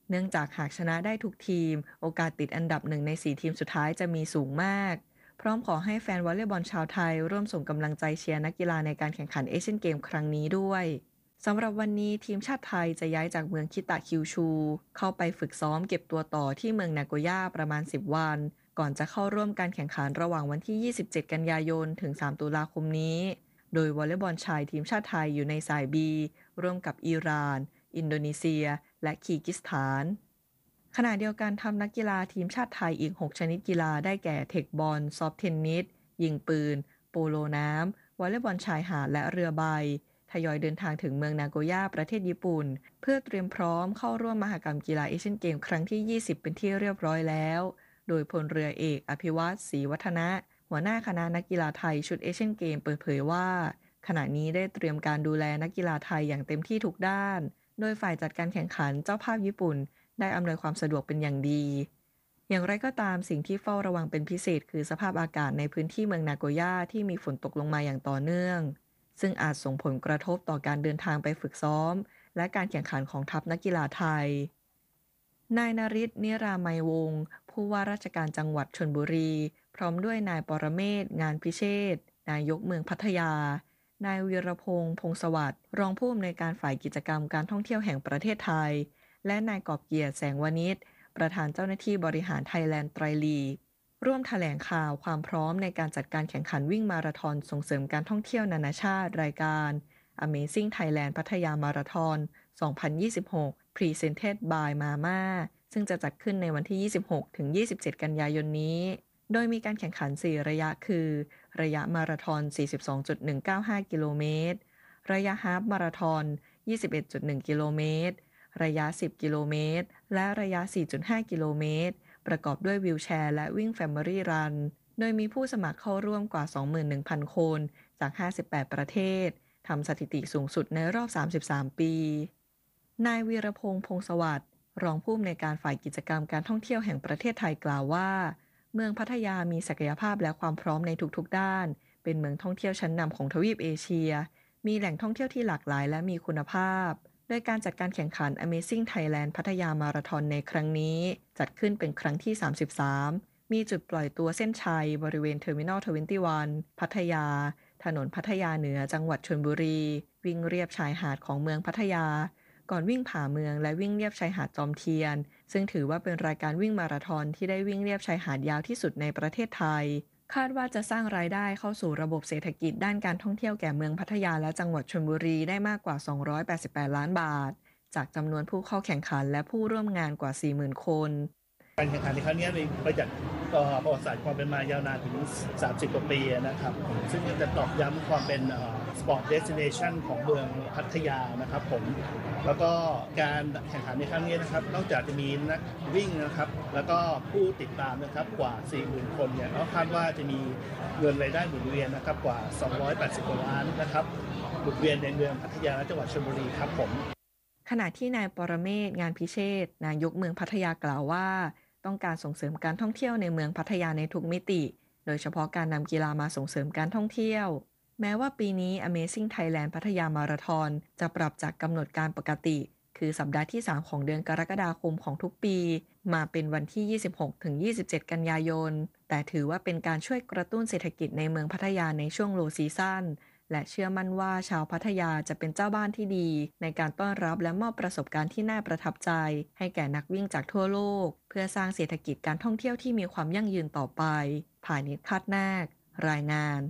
เนื่องจากหากชนะได้ทุกทีมโอกาสติดอันดับหนึ่งในสี่ทีมสุดท้ายจะมีสูงมากพร้อมขอให้แฟนวอลเลย์บอลชาวไทยร่วมส่งกำลังใจเชียร์นักกีฬาในการแข่งขันเอเชียนเกมครั้งนี้ด้วยสำหรับวันนี้ทีมชาติไทยจะย้ายจากเมืองคิตะคิวชูเข้าไปฝึกซ้อมเก็บตัวต่อที่เมืองนาโกย่าประมาณสิบวันก่อนจะเข้าร่วมการแข่งขันระหว่างวันที่ยี่สิบเจ็ดกันยายนถึงสามตุลาคมนี้โดยวอลเลย์บอลชายทีมชาติไทยอยู่ในสาย B ร่วมกับอิหร่านอินโดนีเซียและคีร์กิสถานขณะเดียวกันทำนักกีฬาทีมชาติไทยอีกหกชนิดกีฬาได้แก่เทคบอลซอฟต์เทนนิสยิงปืนโปโลน้ำวอลเลย์บอลชายหาดและเรือใบทยอยเดินทางถึงเมืองนาโกย่าประเทศญี่ปุ่นเพื่อเตรียมพร้อมเข้าร่วมมหกรรมกีฬาเอเชียนเกมครั้งที่ยี่สิบเป็นที่เรียบร้อยแล้วโดยพลเรือเอกอภิวัตรศรีวัฒนะหัวหน้าคณะนักกีฬาไทยชุดเอเชียนเกมเปิดเผยว่าขณะนี้ได้เตรียมการดูแลนักกีฬาไทยอย่างเต็มที่ทุกด้านโดยฝ่ายจัดการแข่งขันเจ้าภาพญี่ปุ่นได้อำนวยความสะดวกเป็นอย่างดีอย่างไรก็ตามสิ่งที่เฝ้าระวังเป็นพิเศษคือสภาพอากาศในพื้นที่เมืองนาโกย่าที่มีฝนตกลงมาอย่างต่อเนื่องซึ่งอาจส่งผลกระทบต่อการเดินทางไปฝึกซ้อมและการแข่งขันของทัพนักกีฬาไทยนายนฤทธิ์นิรามัยวงศ์ผู้ว่าราชการจังหวัดชลบุรีพร้อมด้วยนายปรเมศงานพิเชษฐ์นายกเมืองพัทยานายวีรพงษ์พงษ์สวัสดิ์รองผู้อำนวยการฝ่ายกิจกรรมการท่องเที่ยวแห่งประเทศไทยและนายกอบเกียรติแสงวณิชประธานเจ้าหน้าที่บริหารไทยแลนด์ไตรลีกร่วมแถลงข่าวความพร้อมในการจัดการแข่งขันวิ่งมาราธอนส่งเสริมการท่องเที่ยวนานาชาติรายการ Amazing Thailand พัทยามาราธอนสองพันยี่สิบหก Presented by มาม่าซึ่งจะจัดขึ้นในวันที่ยี่สิบหกถึงยี่สิบเจ็ดกันยายนนี้โดยมีการแข่งขันสี่ระยะคือระยะมาราธอน สี่สิบสองจุดหนึ่งเก้าห้า กิโลเมตรระยะฮาล์ฟมาราธอน ยี่สิบเอ็ดจุดหนึ่ง กิโลเมตรระยะสิบกิโลเมตรและระยะ สี่จุดห้า กิโลเมตรประกอบด้วยวีลแชร์และวิ่ง Family Run โดยมีผู้สมัครเข้าร่วมกว่า สองหมื่นหนึ่งพัน คนจากห้าสิบแปดประเทศทำสถิติสูงสุดในรอบสามสิบสามปีนายวีรพงษ์พงษ์สวัสดิ์รองผู้อำนวยการฝ่ายกิจกรรมการท่องเที่ยวแห่งประเทศไทยกล่าวว่าเมืองพัทยามีศักยภาพและความพร้อมในทุกๆด้านเป็นเมืองท่องเที่ยวชั้นนำของทวีปเอเชียมีแหล่งท่องเที่ยวที่หลากหลายและมีคุณภาพโดยการจัดการแข่งขัน Amazing Thailand พัทยามาราธอนในครั้งนี้จัดขึ้นเป็นครั้งที่สามสิบสามมีจุดปล่อยตัวเส้นชัยบริเวณ Terminal ยี่สิบเอ็ด พัทยาถนนพัทยาเหนือจังหวัดชลบุรีวิ่งเรียบชายหาดของเมืองพัทยาก่อนวิ่งผ่าเมืองและวิ่งเรียบชายหาดจอมเทียนซึ่งถือว่าเป็นรายการวิ่งมาราธอนที่ได้วิ่งเรียบชายหาดยาวที่สุดในประเทศไทยคาดว่าจะสร้างรายได้เข้าสู่ระบบเศรษฐกิจด้านการท่องเที่ยวแก่เมืองพัทยาและจังหวัดชลบุรีได้มากกว่าสองร้อยแปดสิบแปดล้านบาทจากจำนวนผู้เข้าแข่งขันและผู้ร่วมงานกว่า สี่หมื่น คนการแข่งขันในครั้งนี้มีประจักษ์ประวัติศาสตร์ความเป็นมายาวนานถึงสามสิบกว่าปีนะครับซึ่งจะตอกย้ำความเป็นสปอร์ตเดสติเนชันของเมืองพัทยานะครับผมแล้วก็การแข่งขันในครั้งนี้นะครับนอกจากจะมีนักวิ่งนะครับแล้วก็ผู้ติดตามนะครับกว่า สี่หมื่น คนเนี่ยก็คาดว่าจะมีเงินรายได้หมุนเวียนนะครับกว่าสองร้อยแปดสิบกว่าล้านนะครับหมุนเวียนในเมืองพัทยาและจังหวัดชลบุรีครับผมขณะที่นายปรเมศงานพิเชษฐ์นายกเมืองพัทยากล่าวว่าต้องการส่งเสริมการท่องเที่ยวในเมืองพัทยาในทุกมิติโดยเฉพาะการนำกีฬามาส่งเสริมการท่องเที่ยวแม้ว่าปีนี้ Amazing Thailand พัทยามาราธอนจะปรับจากกำหนดการปกติคือสัปดาห์ที่สามของเดือนกรกฎาคมของทุกปีมาเป็นวันที่ ยี่สิบหกถึงยี่สิบเจ็ด กันยายนแต่ถือว่าเป็นการช่วยกระตุ้นเศรษฐกิจในเมืองพัทยาในช่วงโลซีซั่นและเชื่อมั่นว่าชาวพัทยาจะเป็นเจ้าบ้านที่ดีในการต้อนรับและมอบประสบการณ์ที่น่าประทับใจให้แก่นักวิ่งจากทั่วโลกเพื่อสร้างเศรษฐกิจการท่องเที่ยวที่มีความยั่งยืนต่อไปผ่านิช คาดนาครายงาน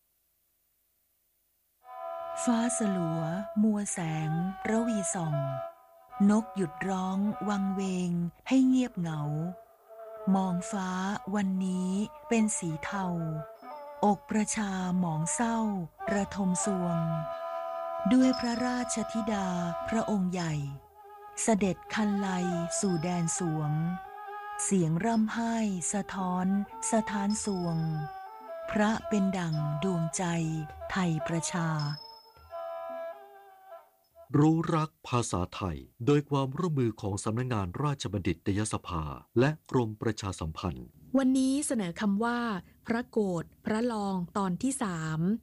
ฟ้าสลัวมัวแสงระวีส่องนกหยุดร้องวังเวงให้เงียบเหงามองฟ้าวันนี้เป็นสีเทาอกประชาหมองเศร้าระทมสวงด้วยพระราชธิดาพระองค์ใหญ่เสด็จคันไลสู่แดนสวงเสียงร่ำไห้สะท้อนสะท้านสวงพระเป็นดั่งดวงใจไทยประชารู้รักภาษาไทยโดยความร่วมมือของสำนักงานราชบัณฑิตยสภาและกรมประชาสัมพันธ์วันนี้เสนอคำว่าพระโกรธพระลองตอนที่สามภ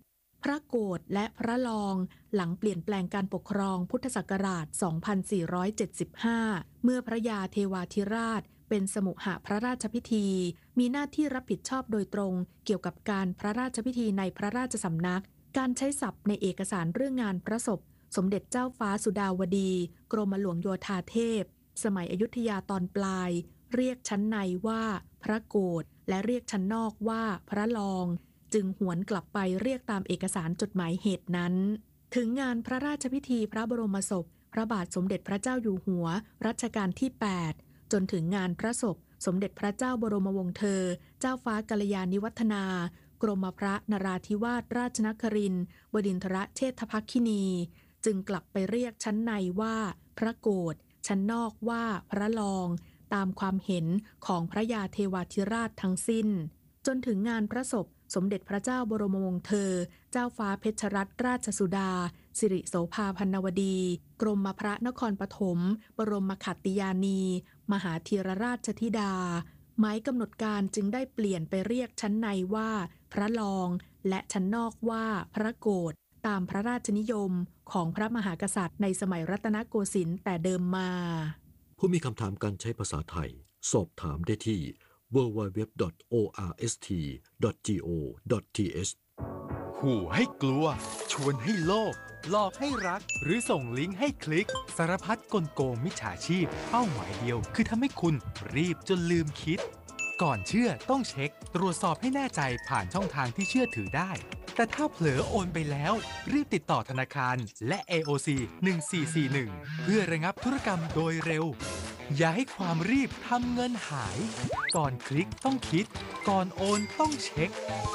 พระโกฏและพระลองหลังเปลี่ยนแปลงการปกครองพุทธศักราช สองพันสี่ร้อยเจ็ดสิบห้า เมื่อพระยาเทวาธิราชเป็นสมุหพระราชพิธี มีหน้าที่รับผิดชอบโดยตรงเกี่ยวกับการพระราชพิธีในพระราชสำนัก การใช้ศัพท์ในเอกสารเรื่องงานพระศพสมเด็จเจ้าฟ้าสุดาวดี กรมหลวงโยธาเทพ สมัยอยุธยาตอนปลายเรียกชั้นในว่าพระโกฏและเรียกชั้นนอกว่าพระลองจึงหวนกลับไปเรียกตามเอกสารจดหมายเหตุนั้นถึงงานพระราชพิธีพระบรมศพพระบาทสมเด็จพระเจ้าอยู่หัวรัชกาลที่ แปด จนถึงงานพระศพสมเด็จพระเจ้าบรมวงศ์เธอเจ้าฟ้ากัลยาณิวัฒนากรมพระนราธิวาสราชนครินทร์บดินทรเชษฐภักคินีจึงกลับไปเรียกชั้นในว่าพระโกฏชั้นนอกว่าพระลองตามความเห็นของพระยาเทวาธิราชทั้งสิ้นจนถึงงานพระศพสมเด็จพระเจ้าบรมวงศ์เธอเจ้าฟ้าเพชรรัตนราชสุดาสิริโสภาพันนวดีกรมพระนครปฐมบรมขัตติยานีมหาธีรราชธิดาหมายกำหนดการจึงได้เปลี่ยนไปเรียกชั้นในว่าพระลองและชั้นนอกว่าพระโกฏตามพระราชนิยมของพระมหากษัตริย์ในสมัยรัตนโกสินทร์แต่เดิมมาผู้มีคำถามการใช้ภาษาไทยสอบถามได้ที่ ดับเบิลยู ดับเบิลยู ดับเบิลยู ดอท โอ อาร์ เอส ที ดอท จี โอ ดอท ที เอชขู่ให้กลัวชวนให้โลภหลอกให้รักหรือส่งลิงก์ให้คลิกสารพัดกลโกงมิจฉาชีพเป้าหมายเดียวคือทำให้คุณรีบจนลืมคิดก่อนเชื่อต้องเช็คตรวจสอบให้แน่ใจผ่านช่องทางที่เชื่อถือได้แต่ถ้าเผลอโอนไปแล้วรีบติดต่อธนาคารและ เอ โอ ซี หนึ่งสี่สี่หนึ่งเพื่อระงับธุรกรรมโดยเร็วอย่าให้ความรีบทำเงินหายก่อนคลิกต้องคิดก่อนโอนต้องเช็ค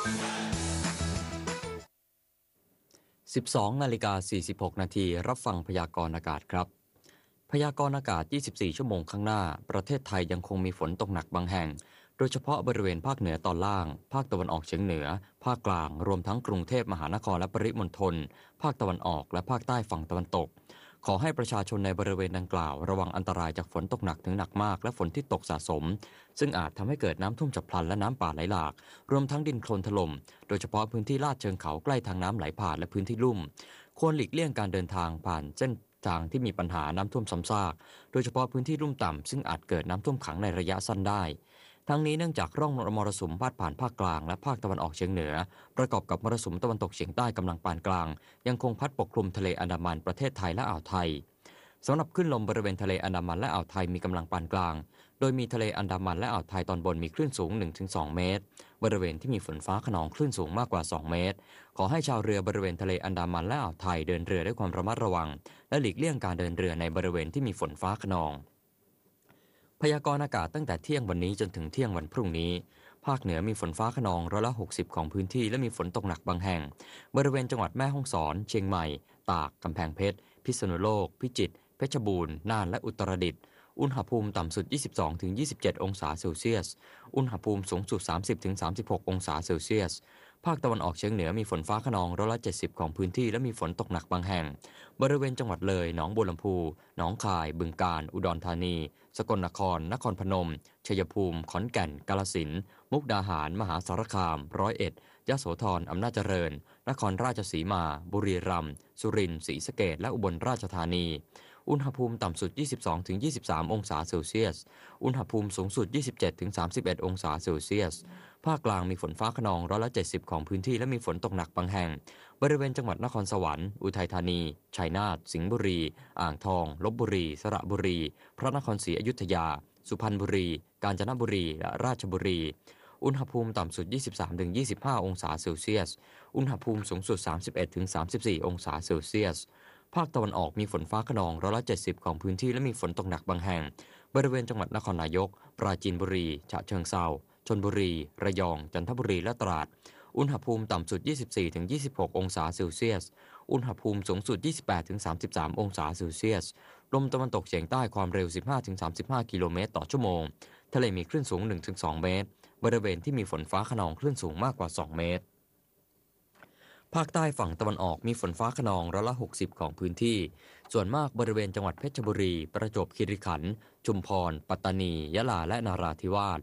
สิบสองนาฬิกาสี่สิบหกนาทีรับฟังพยากรณ์อากาศครับพยากรณ์อากาศยี่สิบสี่ชั่วโมงข้างหน้าประเทศไทยยังคงมีฝนตกหนักบางแห่งโดยเฉพาะบริเวณภาคเหนือตอนล่างภาคตะวันออกเฉียงเหนือภาคกลางรวมทั้งกรุงเทพมหานครและปริมณฑลภาคตะวันออกและภาคใต้ฝั่งตะวันตกขอให้ประชาชนในบริเวณดังกล่าวระวังอันตรายจากฝนตกหนักถึงหนักมากและฝนที่ตกสะสมซึ่งอาจทำให้เกิดน้ำท่วมฉับพลันและน้ำป่าไหลหลากรวมทั้งดินโคลนถล่มโดยเฉพาะพื้นที่ลาดเชิงเขาใกล้ทางน้ำไหลผ่านและพื้นที่ลุ่มควรหลีกเลี่ยงการเดินทางผ่านเส้นทางที่มีปัญหาน้ำท่วมซ้ำซากโดยเฉพาะพื้นที่ลุ่มต่ำซึ่งอาจเกิดน้ำท่วมขังในระยะสั้นได้ทั้งนี้เนื่องจากร่องมรสุมพาดผ่านภาคกลางและภาคตะวันออกเฉียงเหนือประกอบกับมรสุมตะวันตกเฉียงใต้กำลังปานกลางยังคงพัดปกคลุมทะเลอันดามันประเทศไทยและอ่าวไทยสำหรับคลื่นลมบริเวณทะเลอันดามันและอ่าวไทยมีกำลังปานกลางโดยมีทะเลอันดามันและอ่าวไทยตอนบนมีคลื่นสูง หนึ่งถึงสอง เมตรบริเวณที่มีฝนฟ้าคะนองคลื่นสูงมากกว่าสองเมตรขอให้ชาวเรือบริเวณทะเลอันดามันและอ่าวไทยเดินเรือด้วยความระมัดระวังและหลีกเลี่ยงการเดินเรือในบริเวณที่มีฝนฟ้าคะนองพยากรณ์อากาศตั้งแต่เที่ยงวันนี้จนถึงเที่ยงวันพรุ่งนี้ภาคเหนือมีฝนฟ้าคะนองร้อยละหกสิบของพื้นที่และมีฝนตกหนักบางแห่งบริเวณจังหวัดแม่ฮ่องสอนเชียงใหม่ตากกำแพงเพชรพิษณุโลกพิจิตรเพชรบูรณ์น่านและอุตรดิตถ์อุณหภูมิต่ำสุด ยี่สิบสองถึงยี่สิบเจ็ด องศาเซลเซียสอุณหภูมิสูงสุด สามสิบถึงสามสิบหก องศาเซลเซียสภาคตะวันออกเฉียงเหนือมีฝนฟ้าคะนองร้อยละเจ็ดสิบของพื้นที่และมีฝนตกหนักบางแห่งบริเวณจังหวัดเลยหนองบัวลำพูหนองคายบึงกาฬอุดรธานีสกลนครนครพนมชัยภูมิขอนแก่นกาฬสินธุ์มุกดาหารมหาสารคามร้อยเอ็ดยโสธรอำนาจเจริญนครราชสีมาบุรีรัมย์สุรินทร์ศรีสะเกษและอุบลราชธานีอุณหภูมิต่ำสุด ยี่สิบสองถึงยี่สิบสาม องศาเซลเซียสอุณหภูมิสูงสุด ยี่สิบเจ็ดถึงสามสิบเอ็ด องศาเซลเซียสภาคกลางมีฝนฟ้าคะนองร้อยละเจ็ดสิบของพื้นที่และมีฝนตกหนักบางแห่งบริเวณจังหวัดนครสวรรค์อุทัยธานีชัยนาทสิงห์บุรีอ่างทองลพบุรีสระบุรีพระนครศรีอยุธยาสุพรรณบุรีกาญจนบุรีและราชบุรีอุณหภูมิต่ำสุด ยี่สิบสามถึงยี่สิบห้า องศาเซลเซียสอุณหภูมิสูงสุด สามสิบเอ็ดถึงสามสิบสี่ องศาเซลเซียสภาคตะวันออกมีฝนฟ้าคะนองร้อยละเจ็ดสิบของพื้นที่และมีฝนตกหนักบางแห่งบริเวณจังหวัดนครนายกปราจีนบุรีฉะเชิงเทราชลบุรีระยองจันทบุรีและตราดอุณหภูมิต่ำสุด ยี่สิบสี่ถึงยี่สิบหก องศาเซลเซียสอุณหภูมิสูงสุด ยี่สิบแปดถึงสามสิบสาม องศาเซลเซียสลมตะวันตกเฉียงใต้ความเร็ว สิบห้าถึงสามสิบห้า กิโลเมตรต่อชั่วโมงทะเลมีคลื่นสูง หนึ่งถึงสอง เมตรบริเวณที่มีฝนฟ้าคะนองคลื่นสูงมากกว่าสองเมตรภาคใต้ฝั่งตะวันออกมีฝนฟ้าคะนองร้อยละหกสิบของพื้นที่ส่วนมากบริเวณจังหวัดเพชรบุรีประจวบคีรีขันธ์ชุมพรปัตตานียะลาและนราธิวาส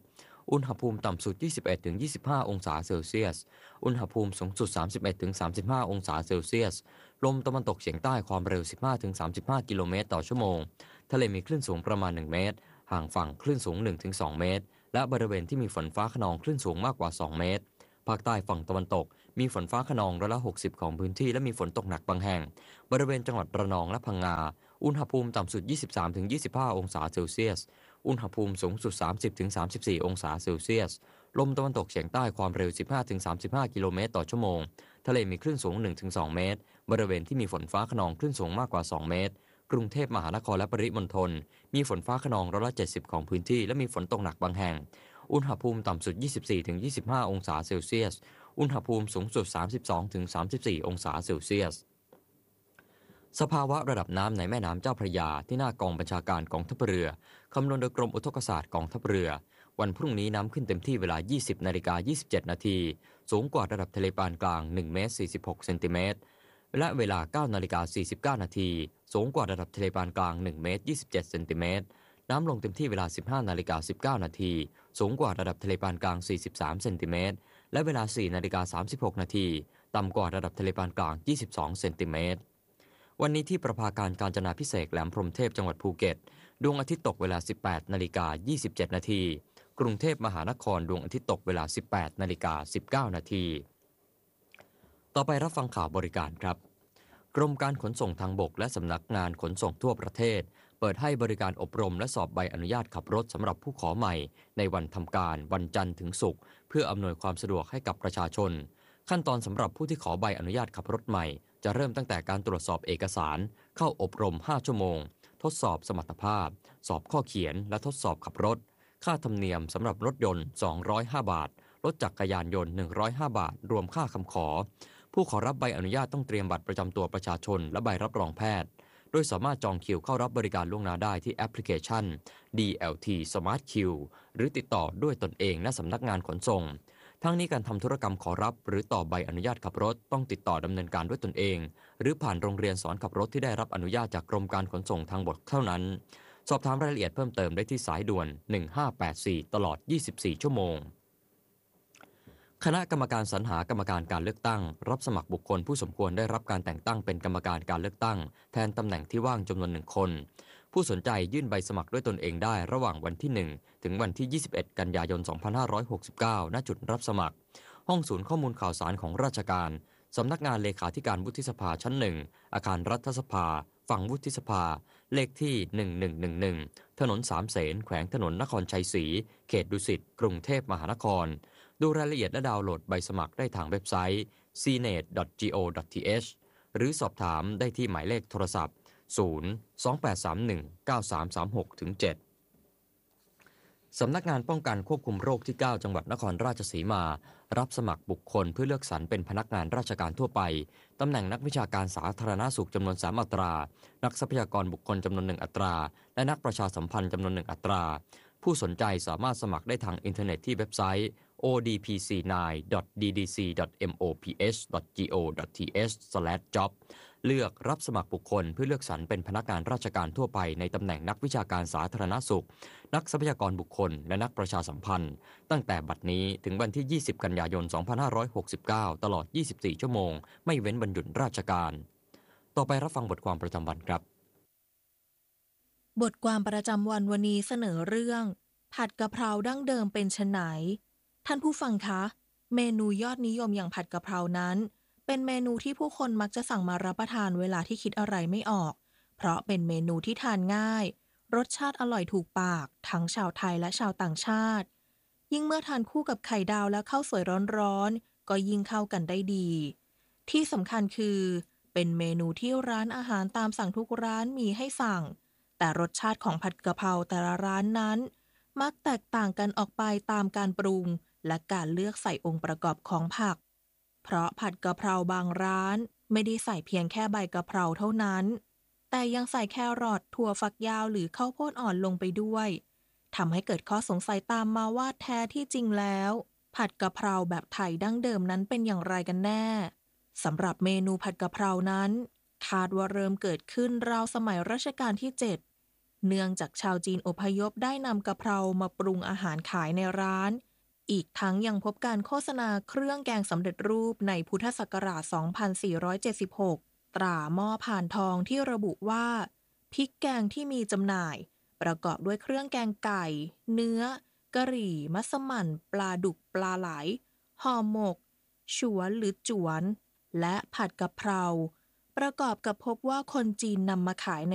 อุณหภูมิต่ำสุด ยี่สิบเอ็ดถึงยี่สิบห้า องศาเซลเซียสอุณหภูมิสูงสุด สามสิบเอ็ดถึงสามสิบห้า องศาเซลเซียสลมตะวันตกเฉียงใต้ความเร็ว สิบห้าถึงสามสิบห้า กิโลเมตรต่อชั่วโมงทะเลมีคลื่นสูงประมาณหนึ่งเมตรห่างฝั่งคลื่นสูง หนึ่งถึงสอง เมตรและบริเวณที่มีฝนฟ้าคะนองคลื่นสูงมากกว่าสองเมตรภาคใต้ฝั่งตะวันตกมีฝนฟ้าคะนองร้อยละหกสิบของพื้นที่และมีฝนตกหนักบางแห่งบริเวณจังหวัดระนองและพังงาอุณหภูมิต่ำสุด ยี่สิบสามถึงยี่สิบห้า องศาเซลเซียสอุณหภูมิสูงสุด สามสิบถึงสามสิบสี่ องศาเซลเซียสลมตะวันตกเฉียงใต้ความเร็ว สิบห้าถึงสามสิบห้า กิโลเมตรต่อชั่วโมงทะเลมีคลื่นสูง หนึ่งถึงสอง เมตรบริเวณที่มีฝนฟ้าคะนองคลื่นสูงมากกว่าสองเมตรกรุงเทพมหานครและปริมณฑลมีฝนฟ้าคะนองร้อยละเจ็ดสิบของพื้นที่และมีฝนตกหนักบางแห่งอุณหภูมิต่ำสุด ยี่สิบสี่ถึงยี่สิบห้า องศาเซลเซียสอุณหภูมิสูงสุด สามสิบสองถึงสามสิบสี่ องศาเซลเซียสสภาวะระดับน้ำในแม่น้ำเจ้าพระยาที่หน้ากองบัญชาการกองทัพเรือคำนวณโดยกรมอุทกศาสตร์กองทัพเรือวันพรุ่งนี้น้ำขึ้นเต็มที่เวลา ยี่สิบนาฬิกายี่สิบเจ็ดนาทีสูงกว่าระดับทะเลปานกลางหนึ่งเมตรสี่สิบหกเซนติเมตรและเวลา เก้านาฬิกาสี่สิบเก้านาทีสูงกว่าระดับทะเลปานกลางหนึ่งเมตรยี่สิบเจ็ดเซนติเมตรน้ำลงเต็มที่เวลา สิบห้านาฬิกาสิบเก้านาทีสูงกว่าระดับทะเลปานกลางสี่สิบสามเซนติเมตรและเวลา สี่นาฬิกาสามสิบหกนาทีต่ำกว่าระดับทะเลปานกลางยี่สิบสองเซนติเมตรวันนี้ที่ประภาการกาญจนาภิเษกแหลมพรหมเทพจังหวัดภูเก็ตดวงอาทิตย์ตกเวลา สิบแปดนาฬิกายี่สิบเจ็ดนาทีกรุงเทพมหานครดวงอาทิตย์ตกเวลา สิบแปดนาฬิกาสิบเก้านาทีต่อไปรับฟังข่าวบริการครับกรมการขนส่งทางบกและสำนักงานขนส่งทั่วประเทศเปิดให้บริการอบรมและสอบใบอนุญาตขับรถสำหรับผู้ขอใหม่ในวันทำการวันจันทร์ถึงศุกร์เพื่ออำนวยความสะดวกให้กับประชาชนขั้นตอนสำหรับผู้ที่ขอใบอนุญาตขับรถใหม่จะเริ่มตั้งแต่การตรวจสอบเอกสารเข้าอบรมห้าชั่วโมงทดสอบสมรรถภาพสอบข้อเขียนและทดสอบขับรถค่าธรรมเนียมสำหรับรถยนต์สองร้อยห้าบาทรถจักรยานยนต์หนึ่งร้อยห้าบาทรวมค่าคำขอผู้ขอรับใบอนุญาตต้องเตรียมบัตรประจำตัวประชาชนและใบรับรองแพทย์โดยสามารถจองคิวเข้ารับบริการล่วงหน้าได้ที่แอปพลิเคชัน ดี แอล ที Smart Queue หรือติดต่อด้วยตนเองณสำนักงานขนส่งทั้งนี้การทำธุรกรรมขอรับหรือต่อใบอนุญาตขับรถต้องติดต่อดำเนินการด้วยตนเองหรือผ่านโรงเรียนสอนขับรถที่ได้รับอนุญาตจากกรมการขนส่งทางบกเท่านั้นสอบถามรายละเอียดเพิ่มเติมได้ที่สายด่วนหนึ่งห้าแปดสี่ตลอดยี่สิบสี่ชั่วโมงคณะกรรมการสรรหากรรมการการเลือกตั้งรับสมัครบุคคลผู้สมควรได้รับการแต่งตั้งเป็นกรรมการการเลือกตั้งแทนตำแหน่งที่ว่างจำนวนหนึ่งคนผู้สนใจยื่นใบสมัครด้วยตนเองได้ระหว่างวันที่หนึ่งถึงวันที่ยี่สิบเอ็ดกันยายนสองพันห้าร้อยหกสิบเก้าณจุดรับสมัครห้องศูนย์ข้อมูลข่าวสารของราชการสำนักงานเลขาธิการวุฒิสภาชั้นหนึ่งอาคารรัฐสภาฝั่งวุฒิสภาเลขที่หนึ่งหนึ่งหนึ่งหนึ่งถนนสามเสนแขวงถนนนครชัยศรีเขตดุสิตกรุงเทพมหานครดูรายละเอียดและดาวน์โหลดใบสมัครได้ทางเว็บไซต์ ซี เนต ดอท จี โอ ดอท ที เอช หรือสอบถามได้ที่หมายเลขโทรศัพท์ศูนย์ สอง แปด สาม หนึ่ง เก้า สาม สาม หก เจ็ดสำนักงานป้องกันควบคุมโรคที่เก้าจังหวัดนครราชสีมารับสมัครบุคคลเพื่อเลือกสรรเป็นพนักงานราชการทั่วไปตำแหน่งนักวิชาการสาธารณสุขจำนวนสามอัตรานักทรัพยากรบุคคลจำนวนหนึ่งอัตราและนักประชาสัมพันธ์จำนวนหนึ่งอัตราผู้สนใจสามารถสมัครได้ทางอินเทอร์เน็ตที่เว็บไซต์ โอ ดี พี ซี ไนน์ ดอท ดี ดี ซี ดอท เอ็ม โอ พี เอช ดอท จี โอ ดอท ที เอช สแลช จ็อบ เลือกรับสมัครบุคคลเพื่อเลือกสรรเป็นพนักงานราชการทั่วไปในตำแหน่งนักวิชาการสาธารณสุขนักทรัพยากรบุคคลและนักประชาสัมพันธ์ตั้งแต่บัดนี้ถึงวันที่ยี่สิบกันยายนสองพันห้าร้อยหกสิบเก้าตลอดยี่สิบสี่ชั่วโมงไม่เว้นวันหยุดราชการต่อไปรับฟังบทความประจำวันครับบทความประจำวันวันนี้เสนอเรื่องผัดกะเพราดั้งเดิมเป็นไฉนท่านผู้ฟังคะเมนูยอดนิยมอย่างผัดกะเพรานั้นเป็นเมนูที่ผู้คนมักจะสั่งมารับประทานเวลาที่คิดอะไรไม่ออกเพราะเป็นเมนูที่ทานง่ายรสชาติอร่อยถูกปากทั้งชาวไทยและชาวต่างชาติยิ่งเมื่อทานคู่กับไข่ดาวและข้าวสวยร้อนๆก็ยิ่งเข้ากันได้ดีที่สำคัญคือเป็นเมนูที่ร้านอาหารตามสั่งทุกร้านมีให้สั่งแต่รสชาติของผัดกะเพราแต่ละร้านนั้นมักแตกต่างกันออกไปตามการปรุงและการเลือกใส่องค์ประกอบของผักเพราะผัดกะเพราบางร้านไม่ได้ใส่เพียงแค่ใบกะเพราเท่านั้นแต่ยังใส่แครอทถั่วฝักยาวหรือข้าวโพดอ่อนลงไปด้วยทำให้เกิดข้อสงสัยตามมาว่าแท้ที่จริงแล้วผัดกะเพราแบบไทยดั้งเดิมนั้นเป็นอย่างไรกันแน่สำหรับเมนูผัดกะเพรานั้นคาดว่าเริ่มเกิดขึ้นราวสมัยรัชกาลที่เจ็ดเนื่องจากชาวจีนอพยพได้นำกะเพรามาปรุงอาหารขายในร้านอีกทั้งยังพบการโฆษณาเครื่องแกงสำเร็จรูปในพุทธศักราช สองพันสี่ร้อยเจ็ดสิบหก ตราหม้อผ่านทองที่ระบุว่าพริกแกงที่มีจำหน่ายประกอบด้วยเครื่องแกงไก่ เนื้อกะหรี่ มัสมั่น ปลาดุกปลาไหลห่อหมกฉวนหรือจวนและผัดกะเพราประกอบกับพบว่าคนจีนนำมาขายใน